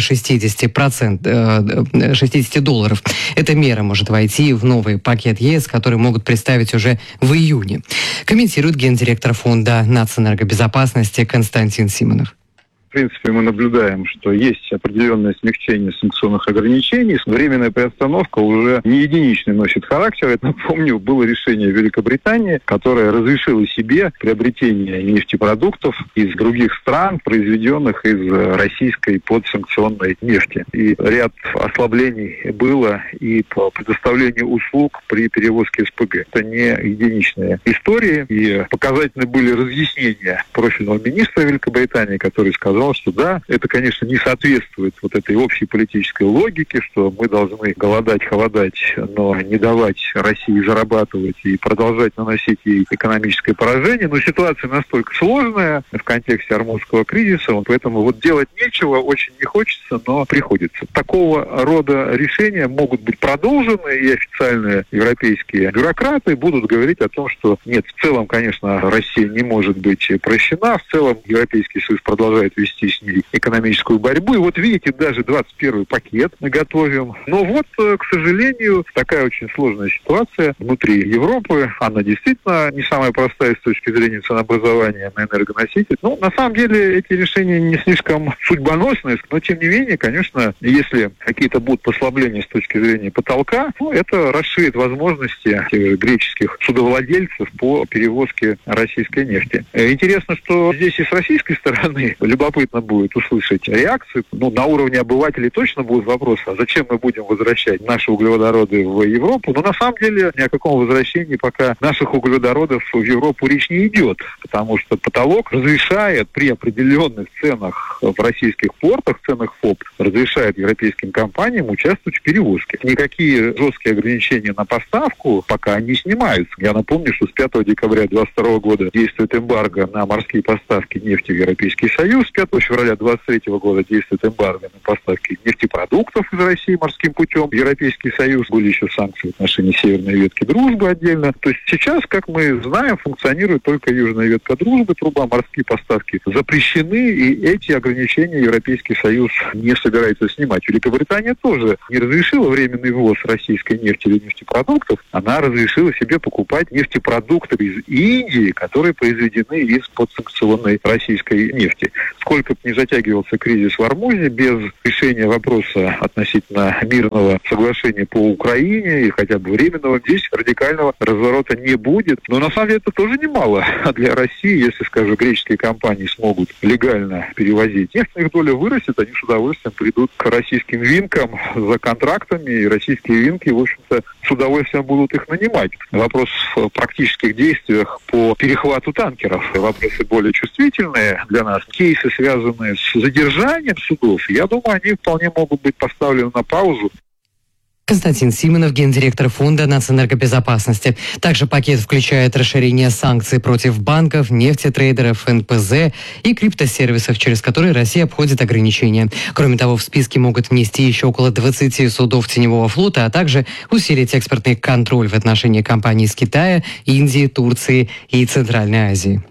$60. Эта мера может войти в новый пакет ЕС, который могут представить уже в июне. Комментирует гендиректор фонда нацэнергобезопасности Константин Симонов. В принципе, мы наблюдаем, что есть определенное смягчение санкционных ограничений. Временная приостановка уже не единичный носит характер. Это, напомню, было решение Великобритании, которое разрешило себе приобретение нефтепродуктов из других стран, произведенных из российской подсанкционной нефти. И ряд ослаблений было и по предоставлению услуг при перевозке СПГ. Это не единичная история. И показательны были разъяснения профильного министра Великобритании, который сказал, что да, это, конечно, не соответствует вот этой общей политической логике, что мы должны голодать, холодать, но не давать России зарабатывать и продолжать наносить ей экономическое поражение. Но ситуация настолько сложная в контексте Ормузского кризиса, поэтому вот делать нечего, очень не хочется, но приходится. Такого рода решения могут быть продолжены, и официальные европейские бюрократы будут говорить о том, что нет, в целом, конечно, Россия не может быть прощена, в целом Европейский Союз продолжает вести вести с ней экономическую борьбу. И вот видите, даже 21-й пакет мы готовим. Но вот, к сожалению, такая очень сложная ситуация внутри Европы. Она действительно не самая простая с точки зрения ценообразования на энергоноситель. Но на самом деле эти решения не слишком судьбоносные, но тем не менее, конечно, если какие-то будут послабления с точки зрения потолка, это расширит возможности тех же греческих судовладельцев по перевозке российской нефти. Интересно, что здесь и с российской стороны любопытно будет услышать реакции. На уровне обывателей точно будут вопросы, а зачем мы будем возвращать наши углеводороды в Европу? Но на самом деле ни о каком возвращении пока наших углеводородов в Европу речь не идет, потому что потолок разрешает при определенных ценах в российских портах, ценах ФОП, разрешает европейским компаниям участвовать в перевозке. Никакие жесткие ограничения на поставку пока не снимаются. Я напомню, что с 5 декабря 2022 года действует эмбарго на морские поставки нефти в Европейский Союз. С 5 февраля 2023 года действует эмбарго на поставки нефтепродуктов из России морским путем в Европейский Союз. Были еще санкции в отношении Северной ветки дружбы отдельно. То есть сейчас, как мы знаем, функционирует только Южная ветка дружбы, труба, морские поставки запрещены, и эти ограничения Европейский Союз не собирается снимать. Великобритания тоже не разрешила временный ввоз российской нефти или нефтепродуктов. Она разрешила себе покупать нефтепродукты из Индии, которые произведены из подсанкционной российской нефти. Сколько бы ни затягивался кризис в Ормузе, без решения вопроса относительно мирного соглашения по Украине и хотя бы временного, здесь радикального разворота не будет. Но на самом деле это тоже немало. А для России, если, скажем, греческие компании смогут легально перевозить нефть, их доля вырастет, они с удовольствием придут к российским винкам за контрактами, и российские винки, в общем-то, с удовольствием будут их нанимать. Вопрос в практических действиях по перехвату танкеров. Вопросы более чувствительные для нас. Кейсы, связанные с задержанием судов, я думаю, они вполне могут быть поставлены на паузу. Константин Симонов, гендиректор Фонда нацэнергобезопасности. Также пакет включает расширение санкций против банков, нефтетрейдеров, НПЗ и криптосервисов, через которые Россия обходит ограничения. Кроме того, в списке могут внести еще около 20 судов теневого флота, а также усилить экспортный контроль в отношении компаний из Китая, Индии, Турции и Центральной Азии.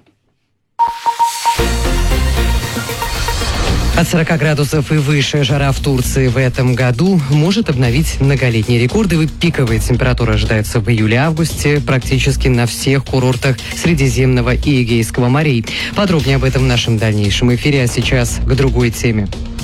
От 40 градусов и выше жара в Турции в этом году может обновить многолетние рекорды. Пиковая температура ожидается в июле-августе практически на всех курортах Средиземного и Эгейского морей. Подробнее об этом в нашем дальнейшем эфире, а сейчас к другой теме.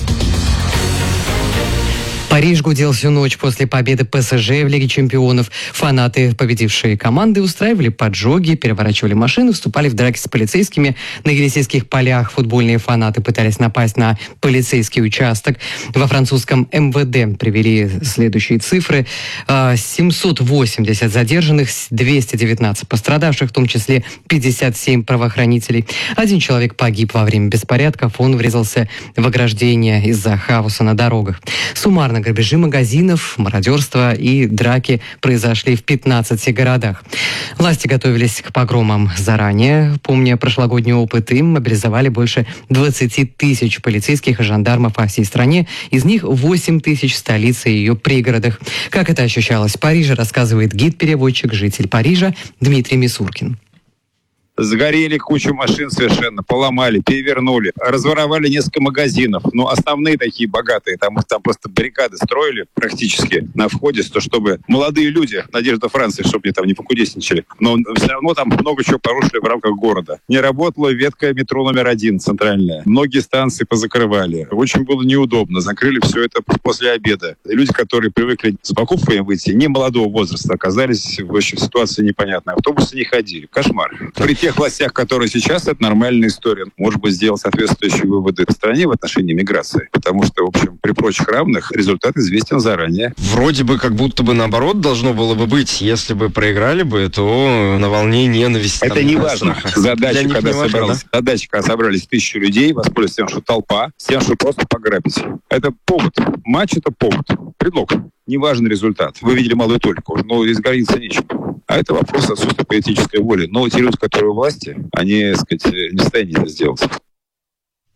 Париж гудел всю ночь после победы ПСЖ в Лиге чемпионов. Фанаты победившей команды устраивали поджоги, переворачивали машины, вступали в драки с полицейскими. На Елисейских полях футбольные фанаты пытались напасть на полицейский участок. Во французском МВД привели следующие цифры. 780 задержанных, 219 пострадавших, в том числе 57 правоохранителей. Один человек погиб во время беспорядков. Он врезался в ограждение из-за хаоса на дорогах. Суммарно грабежи магазинов, мародерство и драки произошли в 15 городах. Власти готовились к погромам заранее. Помня прошлогодний опыт, им мобилизовали больше 20 тысяч полицейских и жандармов по всей стране. Из них 8 тысяч в столице и ее пригородах. Как это ощущалось в Париже, рассказывает гид-переводчик, житель Парижа Дмитрий Мисуркин. Сгорели кучу машин совершенно, поломали, перевернули, разворовали несколько магазинов. Но основные такие богатые, там просто баррикады строили практически на входе, чтобы молодые люди, Надежда Франции, чтобы они там не покудесничали. Но все равно там много чего порушили в рамках города. Не работала ветка метро номер 1, центральная. Многие станции позакрывали. Очень было неудобно. Закрыли все это после обеда. И люди, которые привыкли с покупками выйти, не молодого возраста, оказались в ситуации непонятной. Автобусы не ходили. Кошмар. При тех властях, которые сейчас, это нормальная история. Может быть, сделать соответствующие выводы в стране в отношении миграции. Потому что, в общем, при прочих равных результат известен заранее. Вроде бы как будто бы наоборот должно было бы быть. Если бы проиграли бы, то на волне ненависти. Это не важно. Задача, когда собрались 1000 людей, воспользовались тем, что толпа, с тем, что просто пограбить. Это повод. Матч — это повод. Предлог. Неважный результат. Вы видели малую только, но здесь гордиться нечем. А это вопрос отсутствия политической воли. Но те люди, которые у власти, они, так сказать, не в состоянии это сделать.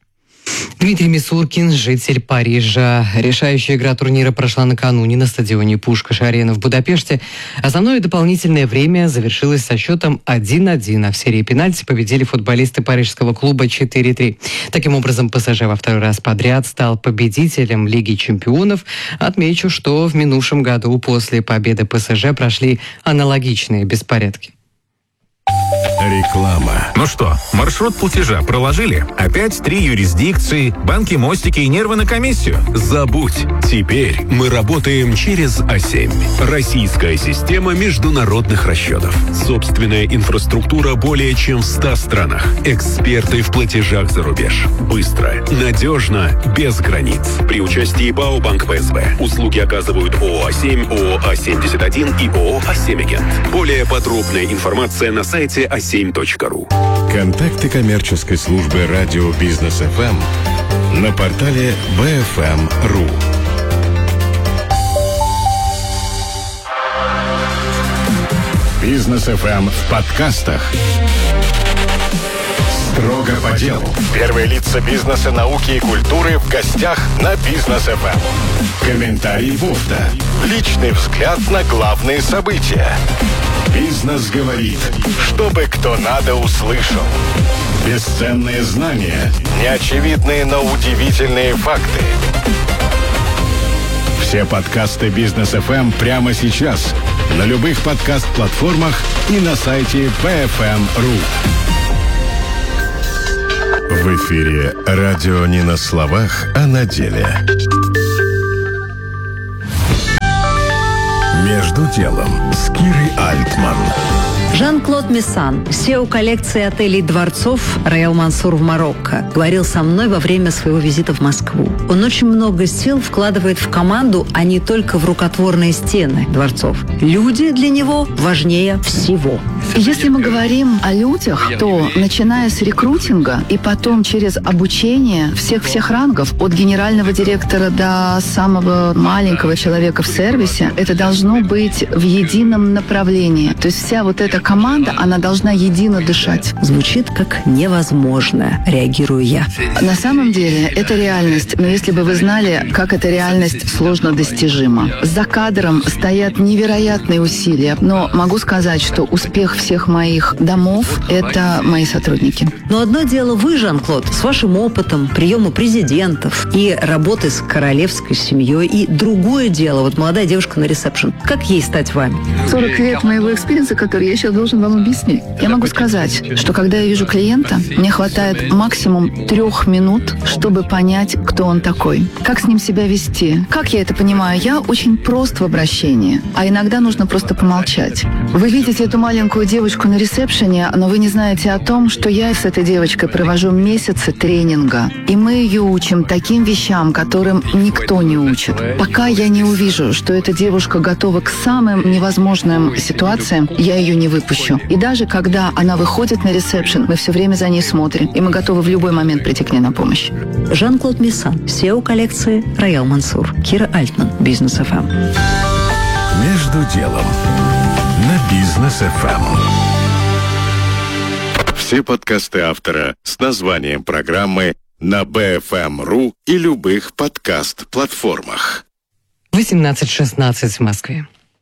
Дмитрий Мисуркин, житель Парижа. Решающая игра турнира прошла накануне на стадионе Пушкаш-Арена в Будапеште. Основное дополнительное время завершилось со счетом 1-1, а в серии пенальти победили футболисты парижского клуба 4-3. Таким образом, ПСЖ во второй раз подряд стал победителем Лиги чемпионов. Отмечу, что в минувшем году после победы ПСЖ прошли аналогичные беспорядки. Реклама. Ну что, маршрут платежа проложили? Опять 3 юрисдикции, банки, мостики и нервы на комиссию? Забудь. Теперь мы работаем через А7. Российская система международных расчетов. Собственная инфраструктура более чем в 100 странах. Эксперты в платежах за рубеж. Быстро, надежно, без границ. При участии БАО Банк ПСБ. Услуги оказывают ООО А7, ООО А71 и ООО А7 Более подробная информация на сайте a7.ru. Контакты коммерческой службы радио Бизнес ФМ на портале bfm.ru. Бизнес ФМ в подкастах. Строго по делу. Первые лица бизнеса, науки и культуры в гостях на Бизнес ФМ. Комментарий Бофта. Личный взгляд на главные события. Бизнес говорит, чтобы кто надо услышал. Бесценные знания, неочевидные, но удивительные факты. Все подкасты Бизнес ФМ прямо сейчас на любых подкаст-платформах и на сайте bfm.ru. В эфире радио не на словах, а на деле. Между делом с Кирой Альтман. Жан-Клод Мессан, SEO коллекции отелей «Дворцов» Роял Мансур в Марокко, говорил со мной во время своего визита в Москву. Он очень много сил вкладывает в команду, а не только в рукотворные стены дворцов. Люди для него важнее всего. Если мы говорим о людях, то начиная с рекрутинга и потом через обучение всех рангов, от генерального директора до самого маленького человека в сервисе, это должно быть в едином направлении. То есть вся вот эта команда, она должна едино дышать. Звучит как невозможно, реагирую я. На самом деле это реальность, но если бы вы знали, как эта реальность сложно достижима. За кадром стоят невероятные усилия, но могу сказать, что успех всех моих домов – это мои сотрудники. Но одно дело вы, Жан-Клод, с вашим опытом приема президентов и работы с королевской семьей, и другое дело, вот молодая девушка на ресепшн. Как ей стать вами? 40 лет моего экспириенса, который я сейчас должен вам объяснить. Я могу сказать, что когда я вижу клиента, мне хватает максимум 3 минут, чтобы понять, кто он такой. Как с ним себя вести. Как я это понимаю? Я очень прост в обращении, а иногда нужно просто помолчать. Вы видите эту маленькую девочку на ресепшене, но вы не знаете о том, что я с этой девочкой провожу месяцы тренинга. И мы ее учим таким вещам, которым никто не учит. Пока я не увижу, что эта девушка готова к самым невозможным ситуациям, я ее не выпущу. И даже когда она выходит на ресепшн, мы все время за ней смотрим, и мы готовы в любой момент прийти к ней на помощь. Жан-Клод Мессан, SEO коллекции Роял Мансур. Кира Альтман, Бизнес ФМ. Между делом на Бизнес ФМ. Все подкасты автора с названием программы на bfm.ru и любых подкаст-платформах. 18:16 в Москве.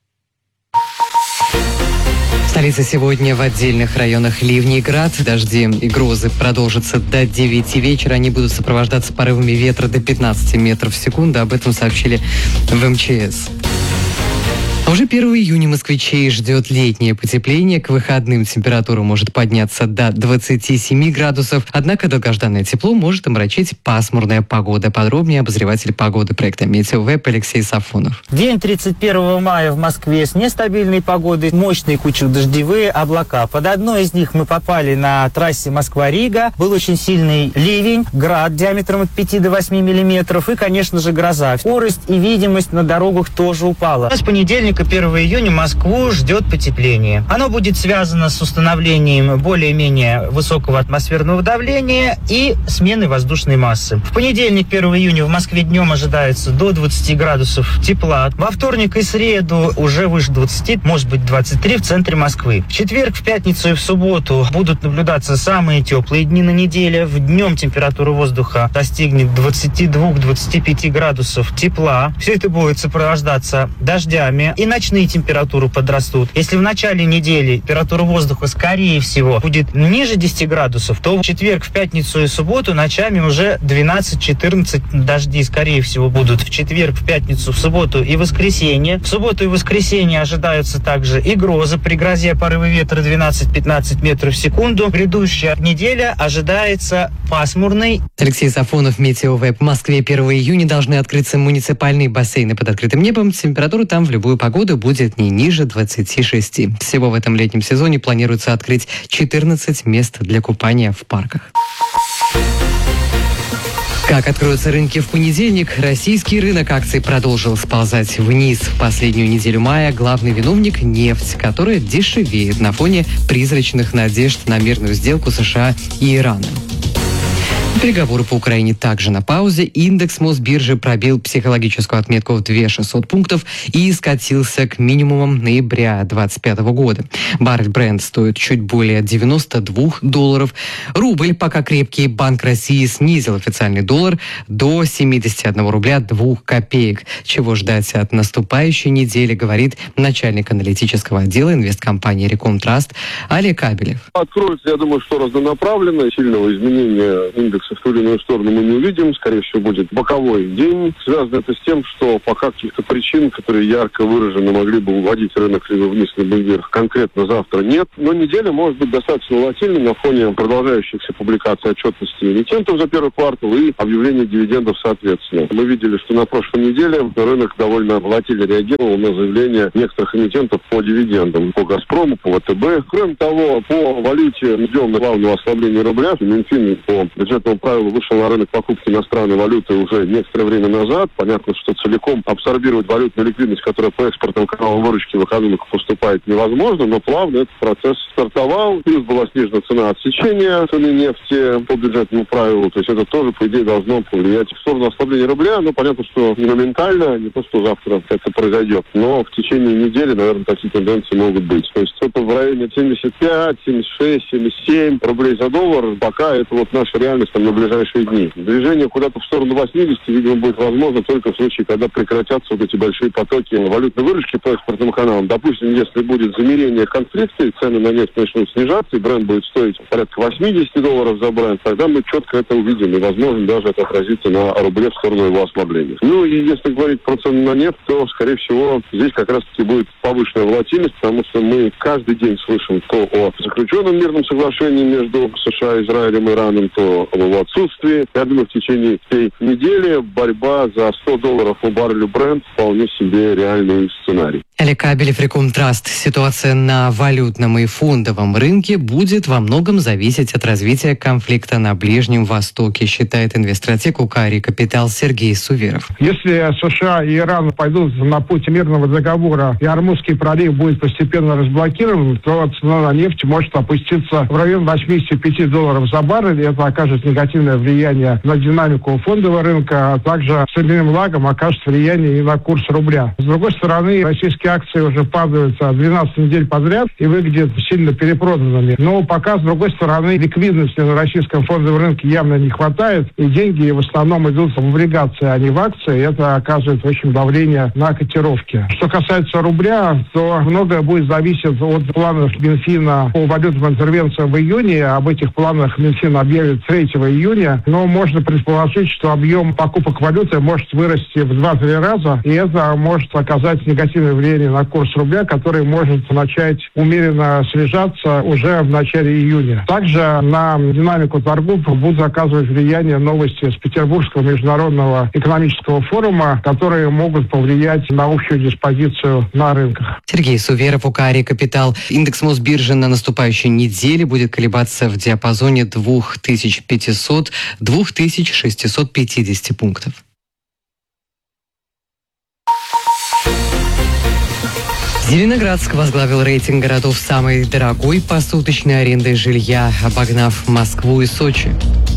Столица сегодня в отдельных районах ливни и град. Дожди и грозы продолжатся до 9 вечера. Они будут сопровождаться порывами ветра до 15 метров в секунду. Об этом сообщили в МЧС. А уже 1 июня москвичей ждет летнее потепление. К выходным температура может подняться до 27 градусов. Однако долгожданное тепло может омрачить пасмурная погода. Подробнее обозреватель погоды проекта «Метеовеб» Алексей Сафонов. День 31 мая в Москве с нестабильной погодой, мощные кучно-дождевые облака. Под одной из них мы попали на трассе Москва-Рига. Был очень сильный ливень, град диаметром от 5 до 8 миллиметров и, конечно же, гроза. Скорость и видимость на дорогах тоже упала. С понедельника 1 июня Москву ждет потепление. Оно будет связано с установлением более-менее высокого атмосферного давления и сменой воздушной массы. В понедельник, 1 июня, в Москве днем ожидается до 20 градусов тепла. Во вторник и среду уже выше 20, может быть 23 в центре Москвы. В четверг, в пятницу и в субботу будут наблюдаться самые теплые дни на неделе. В днем температура воздуха достигнет 22-25 градусов тепла. Все это будет сопровождаться дождями, и ночные температуры подрастут. Если в начале недели температура воздуха, скорее всего, будет ниже 10 градусов, то в четверг, в пятницу и субботу ночами уже 12-14 дожди, скорее всего, будут в четверг, в пятницу, в субботу и воскресенье. В субботу и воскресенье ожидаются также и грозы. При грозе порывы ветра 12-15 метров в секунду. Грядущая неделя ожидается пасмурной. Алексей Сафонов, Метеовеб. В Москве 1 июня должны открыться муниципальные бассейны под открытым небом. Температура там в любую погоду будет не ниже 26. Всего в этом летнем сезоне планируется открыть 14 мест для купания в парках. Как откроются рынки в понедельник, российский рынок акций продолжил сползать вниз. В последнюю неделю мая главный виновник – нефть, которая дешевеет на фоне призрачных надежд на мирную сделку США и Ирана. Переговоры по Украине также на паузе. Индекс Мосбиржи пробил психологическую отметку в 2600 пунктов и скатился к минимумам ноября 2025 года. Баррель Brent стоит чуть более $92. Рубль пока крепкий. Банк России снизил официальный доллар до 71 рубля 2 копеек. Чего ждать от наступающей недели, говорит начальник аналитического отдела инвесткомпании Рекомтраст Олег Кабелев. Откроется, я думаю, что разнонаправленно. Сильного изменения индекса в ту или иную сторону мы не увидим. Скорее всего, будет боковой день. Связано это с тем, что пока каких-то причин, которые ярко выражены, могли бы уводить рынок либо вниз, либо вверх, конкретно завтра нет. Но неделя может быть достаточно волатильной на фоне продолжающихся публикаций отчетности эмитентов за первый квартал и объявления дивидендов соответственно. Мы видели, что на прошлой неделе рынок довольно волатильно реагировал на заявления некоторых эмитентов по дивидендам. По «Газпрому», по ВТБ. Кроме того, по валюте ждем главного ослабления рубля. Минфин по бюджетному правилу вышел на рынок покупки иностранной валюты уже некоторое время назад. Понятно, что целиком абсорбировать валютную ликвидность, которая по экспортным каналам выручки в экономику поступает, невозможно, но плавно этот процесс стартовал. Плюс была снижена цена отсечения цены нефти по бюджетному правилу. То есть это тоже, по идее, должно повлиять в сторону ослабления рубля. Но понятно, что не моментально, не то, что завтра это произойдет. Но в течение недели, наверное, такие тенденции могут быть. То есть это в районе 75, 76, 77 рублей за доллар. Пока это вот наша реальность на ближайшие дни. Движение куда-то в сторону 80, видимо, будет возможно только в случае, когда прекратятся вот эти большие потоки валютной выручки по экспортным каналам. Допустим, если будет замерение конфликта, и цены на нефть начнут снижаться, и бренд будет стоить порядка $80 за бренд, тогда мы четко это увидим, и, возможно, даже это отразится на рубле в сторону его ослабления. Ну, и если говорить про цены на нефть, то, скорее всего, здесь как раз-таки будет повышенная волатильность, потому что мы каждый день слышим то о заключенном мирном соглашении между США, Израилем и Ираном, то об его отсутствии. Я думаю, в течение всей недели борьба за $100 по баррелю Brent вполне себе реальный сценарий. Олег Кабелев, Рекомтраст. Ситуация на валютном и фондовом рынке будет во многом зависеть от развития конфликта на Ближнем Востоке, считает инвестстратег УКАРИ Капитал Сергей Суверов. Если США и Иран пойдут на путь мирного договора и Ормузский пролив будет постепенно разблокирован, то цена на нефть может опуститься в район $85 за баррель, и это окажет негативное влияние на динамику фондового рынка, а также с одним лагом окажет влияние и на курс рубля. С другой стороны, российские акции уже падают 12 недель подряд и выглядят сильно перепроданными. Но пока, с другой стороны, ликвидности на российском фондовом рынке явно не хватает, и деньги в основном идут в облигации, а не в акции. Это оказывает очень давление на котировки. Что касается рубля, то многое будет зависеть от планов Минфина по валютным интервенциям в июне. Об этих планах Минфин объявит 3 июня. Но можно предположить, что объем покупок валюты может вырасти в 2-3 раза, и это может оказать негативное влияние на курс рубля, который может начать умеренно снижаться уже в начале июня. Также на динамику торгов будут оказывать влияние новости с Петербургского международного экономического форума, которые могут повлиять на общую диспозицию на рынках. Сергей Суверов, УКАРИ Капитал. Индекс Мосбиржи на наступающей неделе будет колебаться в диапазоне 2500-2650 пунктов. Зеленоградск возглавил рейтинг городов с самой дорогой посуточной арендой жилья, обогнав Москву и Сочи.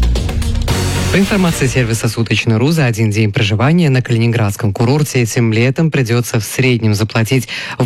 По информации сервиса «Суточный.ру», за один день проживания на калининградском курорте этим летом придется в среднем заплатить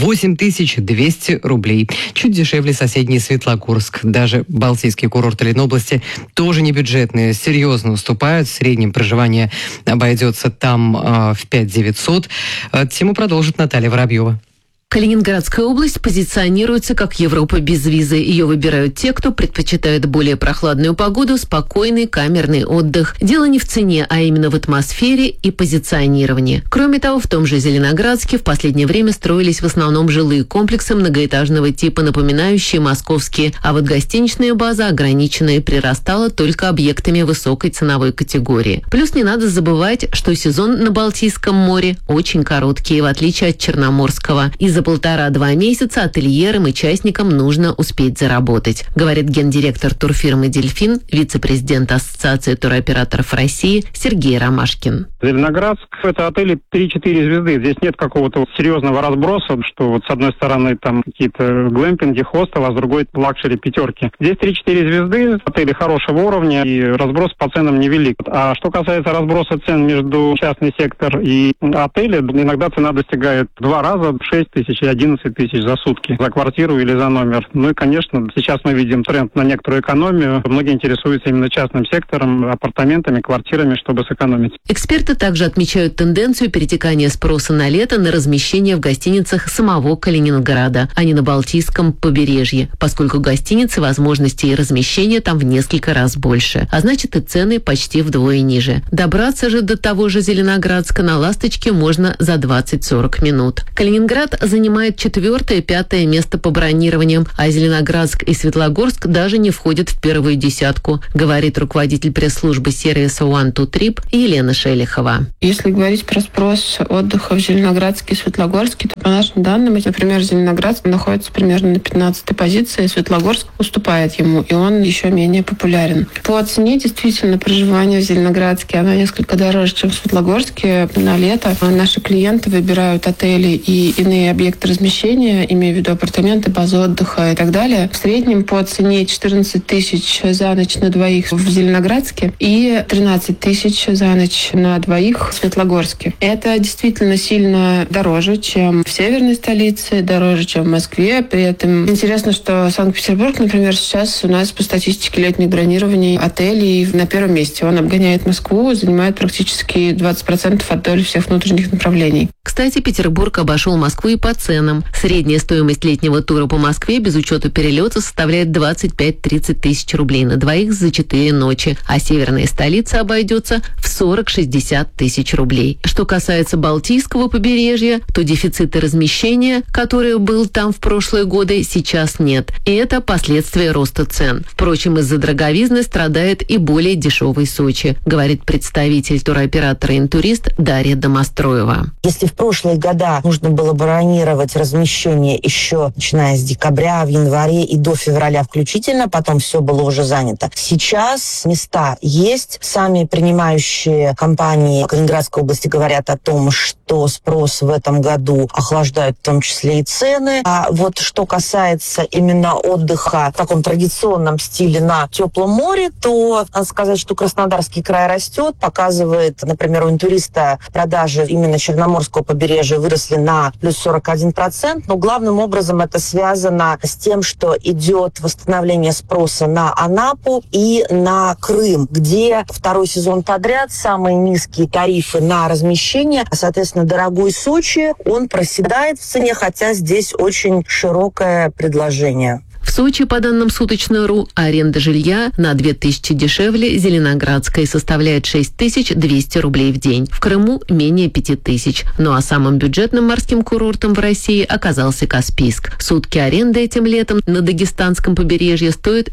8200 рублей. Чуть дешевле соседний Светлогорск. Даже балтийские курорты Ленобласти тоже не бюджетные, серьезно уступают. В среднем проживание обойдется там в 5900. Тему продолжит Наталья Воробьева. Калининградская область позиционируется как Европа без визы. Ее выбирают те, кто предпочитает более прохладную погоду, спокойный камерный отдых. Дело не в цене, а именно в атмосфере и позиционировании. Кроме того, в том же Зеленоградске в последнее время строились в основном жилые комплексы многоэтажного типа, напоминающие московские, а вот гостиничная база, ограниченная, прирастала только объектами высокой ценовой категории. Плюс не надо забывать, что сезон на Балтийском море очень короткий, в отличие от Черноморского. И за 1,5-2 месяца ательерам и частникам нужно успеть заработать, говорит гендиректор турфирмы «Дельфин», вице-президент Ассоциации туроператоров России Сергей Ромашкин. Зеленоградск – это отели 3-4 звезды. Здесь нет какого-то серьезного разброса, что вот с одной стороны там какие-то глэмпинги, хостелы, а с другой лакшери пятерки. Здесь 3-4 звезды, отели хорошего уровня, и разброс по ценам невелик. А что касается разброса цен между частный сектор и отели, иногда цена достигает 2 раза 6 тысяч и 11 тысяч за сутки, за квартиру или за номер. Ну и, конечно, сейчас мы видим тренд на некоторую экономию. Многие интересуются именно частным сектором, апартаментами, квартирами, чтобы сэкономить. Эксперты также отмечают тенденцию перетекания спроса на лето на размещение в гостиницах самого Калининграда, а не на Балтийском побережье, поскольку гостиницы возможностей размещения там в несколько раз больше, а значит и цены почти вдвое ниже. Добраться же до того же Зеленоградска на «Ласточке» можно за 20-40 минут. Калининград занимает 4-5 место по бронированиям, а Зеленоградск и Светлогорск даже не входят в первую десятку, говорит руководитель пресс-службы сервиса One to Trip Елена Шелихова. Если говорить про спрос отдыха в Зеленоградске и Светлогорске, то по нашим данным, например, Зеленоградск находится примерно на 15-й позиции, Светлогорск уступает ему, и он еще менее популярен. По цене действительно проживание в Зеленоградске, оно несколько дороже, чем в Светлогорске. На лето наши клиенты выбирают отели и иные объекты размещения, имея в виду апартаменты, базы отдыха и так далее. В среднем по цене 14 тысяч за ночь на двоих в Зеленоградске и 13 тысяч за ночь на двоих в Светлогорске. Это действительно сильно дороже, чем в северной столице, дороже, чем в Москве. При этом интересно, что Санкт-Петербург, например, сейчас у нас по статистике летних бронирований отелей на первом месте. Он обгоняет Москву, занимает практически 20% от доли всех внутренних направлений. Кстати, Петербург обошел Москву и по ценам. Средняя стоимость летнего тура по Москве без учета перелета составляет 25-30 тысяч рублей на двоих за 4 ночи, а северная столица обойдется в 40-60 тысяч рублей. Что касается Балтийского побережья, то дефицита размещения, который был там в прошлые годы, сейчас нет. И это последствия роста цен. Впрочем, из-за дороговизны страдает и более дешевый Сочи, говорит представитель туроператора «Интурист» Дарья Домостроева. Если в прошлые года нужно было бронировать размещение еще начиная с декабря, в январе и до февраля включительно, потом все было уже занято. Сейчас места есть. Сами принимающие компании Калининградской области говорят о том, что спрос в этом году охлаждает в том числе и цены. А вот что касается именно отдыха в таком традиционном стиле на теплом море, то надо сказать, что Краснодарский край растет, показывает, например, у «Интуриста» продажи именно Черноморского побережья выросли на плюс 41%, но главным образом это связано с тем, что идет восстановление спроса на Анапу и на Крым, где второй сезон подряд самые низкие тарифы на размещение, а, соответственно, дорогой Сочи, он проседает в цене, хотя здесь очень широкое предложение. В Сочи, по данным Суточный.ру, аренда жилья на 2000 дешевле Зеленоградской составляет 6200 рублей в день. В Крыму менее 5000. Ну а самым бюджетным морским курортом в России оказался Каспийск. Сутки аренды этим летом на Дагестанском побережье стоят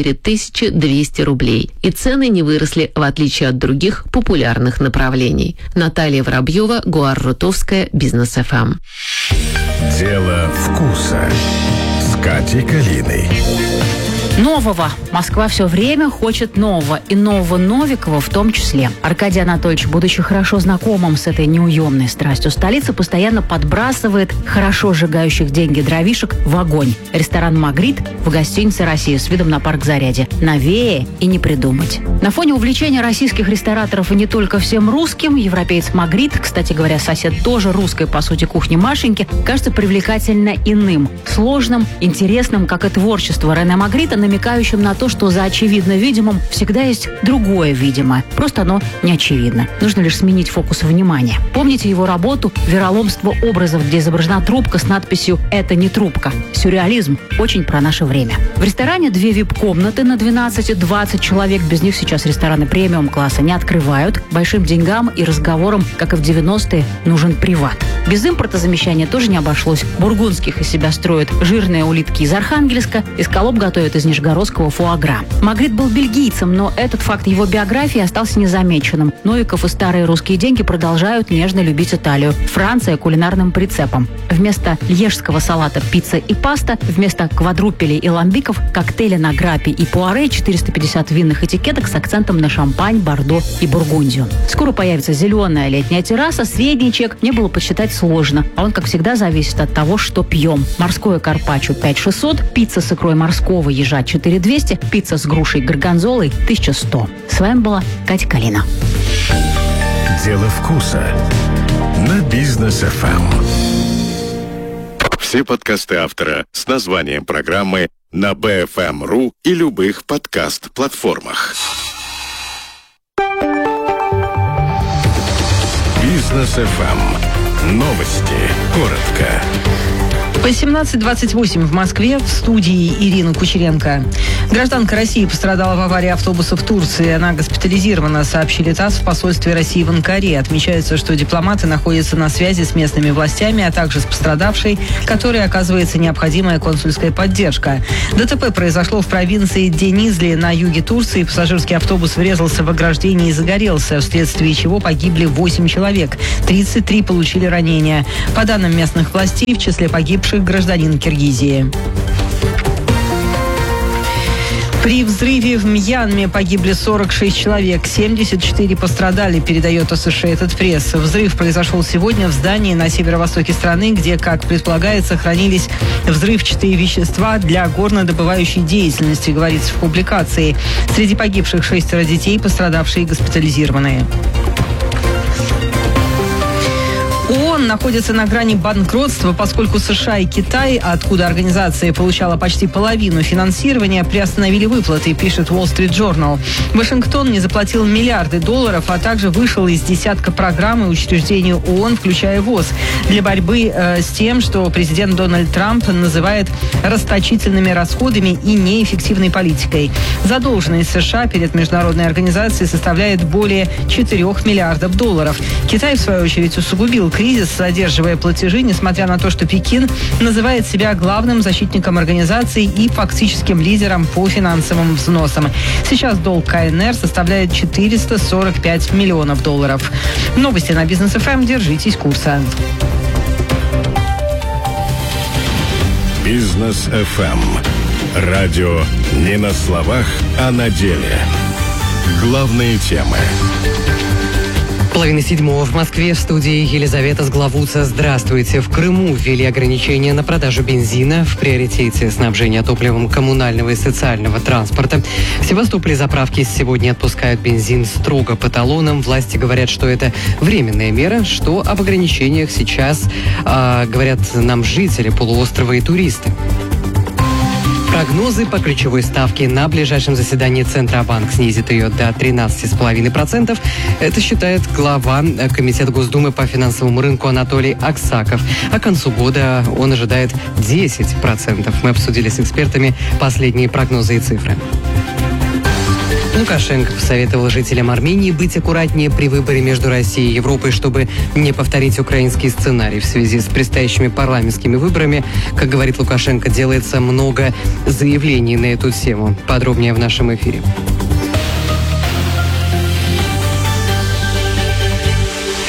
4200 рублей. И цены не выросли, в отличие от других популярных направлений. Наталья Воробьева, Гуар Рутовская, Бизнес ФМ. Дело вкуса. Катей Калиной. Нового. Москва все время хочет нового. И нового Новикова в том числе. Аркадий Анатольевич, будучи хорошо знакомым с этой неуемной страстью столицы, постоянно подбрасывает хорошо сжигающих деньги дровишек в огонь. Ресторан «Магрит» в гостинице «Россия» с видом на парк Зарядье. Новее и не придумать. На фоне увлечения российских рестораторов и не только всем русским, европеец «Магрит», кстати говоря, сосед тоже русской, по сути, кухни Машеньки, кажется привлекательно иным. Сложным, интересным, как и творчество Рене Магрита, намекающим на то, что за очевидно видимым всегда есть другое видимое. Просто оно не очевидно. Нужно лишь сменить фокус внимания. Помните его работу «Вероломство образов», где изображена трубка с надписью «Это не трубка». Сюрреализм очень про наше время. В ресторане 2 вип-комнаты на 12-20 человек. Без них сейчас рестораны премиум-класса не открывают. Большим деньгам и разговорам, как и в 90-е, нужен приват. Без импортозамещания тоже не обошлось. Бургундских из себя строят жирные улитки из Архангельска, эскалоп готовят из нижегородского фуагра. Магрит был бельгийцем, но этот факт его биографии остался незамеченным. Новиков и старые русские деньги продолжают нежно любить Италию. Франция кулинарным прицепом. Вместо льежского салата пицца и паста, вместо квадрупелей и ламбиков коктейли на граппе и пуаре, 450 винных этикеток с акцентом на шампань, бордо и бургундию. Скоро появится зеленая летняя терраса, средний чек мне было посчитать сложно. А он, как всегда, зависит от того, что пьем. Морское карпаччо 5600, пицца с икрой морского ежа 4200, пицца с грушей горгонзолой 1100. С вами была Катя Калина. Дело вкуса на Бизнес ФМ. Все подкасты автора с названием программы на BFM.ru и любых подкаст-платформах. Бизнес ФМ. Новости. Коротко. По 17:28 в Москве, в студии Ирина Кучеренко. Гражданка России пострадала в аварии автобуса в Турции. Она госпитализирована, сообщили ТАСС в посольстве России в Анкаре. Отмечается, что дипломаты находятся на связи с местными властями, а также с пострадавшей, которой оказывается необходимая консульская поддержка. ДТП произошло в провинции Денизли на юге Турции. Пассажирский автобус врезался в ограждение и загорелся, вследствие чего погибли 8 человек. 33 получили ранения. По данным местных властей, в числе погибших гражданин Киргизии. При взрыве в Мьянме погибли 46 человек, 74 пострадали, передает Associated Press. Взрыв произошел сегодня в здании на северо-востоке страны, где, как предполагается, хранились взрывчатые вещества для горнодобывающей деятельности, говорится в публикации. Среди погибших 6 детей, пострадавшие госпитализированные. ООН находится на грани банкротства, поскольку США и Китай, откуда организация получала почти половину финансирования, приостановили выплаты, пишет Wall Street Journal. Вашингтон не заплатил миллиарды долларов, а также вышел из десятка программ и учреждений ООН, включая ВОЗ, для борьбы с тем, что президент Дональд Трамп называет расточительными расходами и неэффективной политикой. Задолженность США перед международной организацией составляет более 4 миллиардов долларов. Китай, в свою очередь, усугубил кризис, задерживая платежи, несмотря на то, что Пекин называет себя главным защитником организации и фактическим лидером по финансовым взносам. Сейчас долг КНР составляет 445 миллионов долларов. Новости на Бизнес ФМ. Держитесь курса. Бизнес ФМ. Радио не на словах, а на деле. Главные темы. 6:30 в Москве, в студии Елизавета Сглавуца. Здравствуйте. В Крыму ввели ограничения на продажу бензина. В приоритете снабжение топливом коммунального и социального транспорта. В Севастополе заправки сегодня отпускают бензин строго по талонам. Власти говорят, что это временная мера, что об ограничениях сейчас говорят нам жители полуострова и туристы. Прогнозы по ключевой ставке. На ближайшем заседании Центробанк снизит ее до 13,5%. Это считает глава Комитета Госдумы по финансовому рынку Анатолий Аксаков. А к концу года он ожидает 10%. Мы обсудили с экспертами последние прогнозы и цифры. Лукашенко посоветовал жителям Армении быть аккуратнее при выборе между Россией и Европой, чтобы не повторить украинский сценарий в связи с предстоящими парламентскими выборами. Как говорит Лукашенко, делается много заявлений на эту тему. Подробнее в нашем эфире.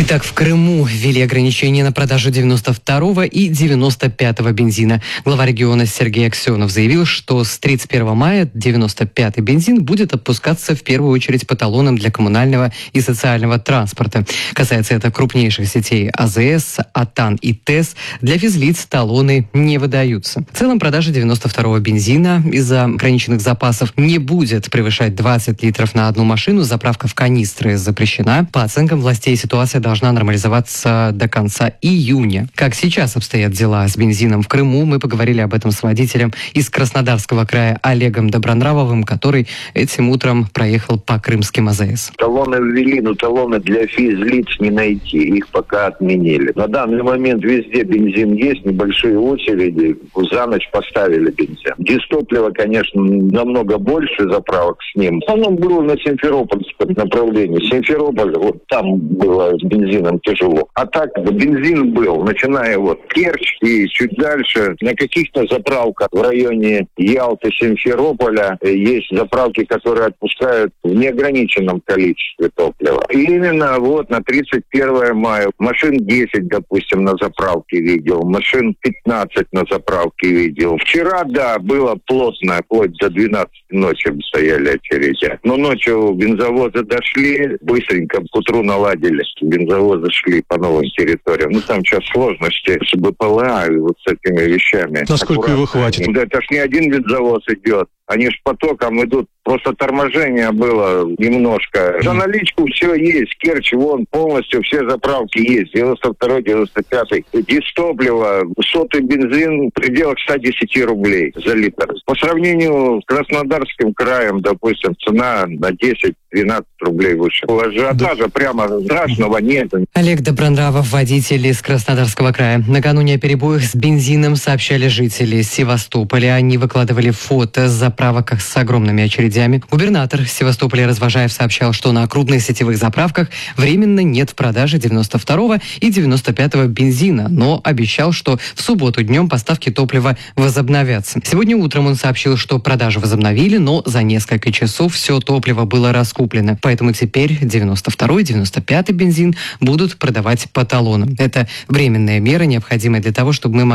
Итак, в Крыму ввели ограничения на продажу 92-го и 95-го бензина. Глава региона Сергей Аксенов заявил, что с 31 мая 95-й бензин будет отпускаться в первую очередь по талонам для коммунального и социального транспорта. Касается это крупнейших сетей АЗС, АТАН и ТЭС. Для физлиц талоны не выдаются. В целом продажа 92-го бензина из-за ограниченных запасов не будет превышать 20 литров на одну машину. Заправка в канистры запрещена. По оценкам властей, ситуация должна нормализоваться до конца июня. Как сейчас обстоят дела с бензином в Крыму, мы поговорили об этом с водителем из Краснодарского края Олегом Добронравовым, который этим утром проехал по крымским АЗС. Талоны ввели, но талоны для физлиц не найти. Их пока отменили. На данный момент везде бензин есть, небольшие очереди. За ночь поставили бензин. Дистоплива, конечно, намного больше заправок с ним. В основном было на Симферопольском направлении. Симферополь, вот там было с бензином тяжело. А так бензин был, начиная вот Керчь и чуть дальше. На каких-то заправках в районе Ялты, Симферополя есть заправки, которые отпускают в неограниченном количестве топлива. И именно вот на 31 мая машин 10, допустим, на заправке видел, машин 15 на заправке видел. Вчера, да, было плотно, вплоть до 12 ночи стояли очереди. Но ночью бензовозы дошли, быстренько к утру наладили. Бензовозы шли по новым территориям. Ну, там сейчас сложности с БПЛА и вот с этими вещами. Насколько его хватит? Да, это ж не один бензовоз идет. Они ж потоком идут. Просто торможение было немножко. За наличку все есть. Керчь, вон, полностью все заправки есть. 92-й, 95-й. Дистопливо, сотый бензин в пределах 110 рублей за литр. По сравнению с Краснодарским краем, допустим, цена на 10-12 рублей выше. Ажиотажа прямо страшного нет. Олег Добронравов, водитель из Краснодарского края. Накануне о перебоях с бензином сообщали жители Севастополя. Они выкладывали фото с заправок с огромными очередями. Губернатор Севастополя Развожаев сообщал, что на крупных сетевых заправках временно нет в продаже 92-го и 95-го бензина, но обещал, что в субботу днем поставки топлива возобновятся. Сегодня утром он сообщил, что продажи возобновили, но за несколько часов все топливо было раскуплено. Поэтому теперь 92-й и 95-й бензин будут продавать по талонам. Это временная мера, необходимая для того, чтобы мы могли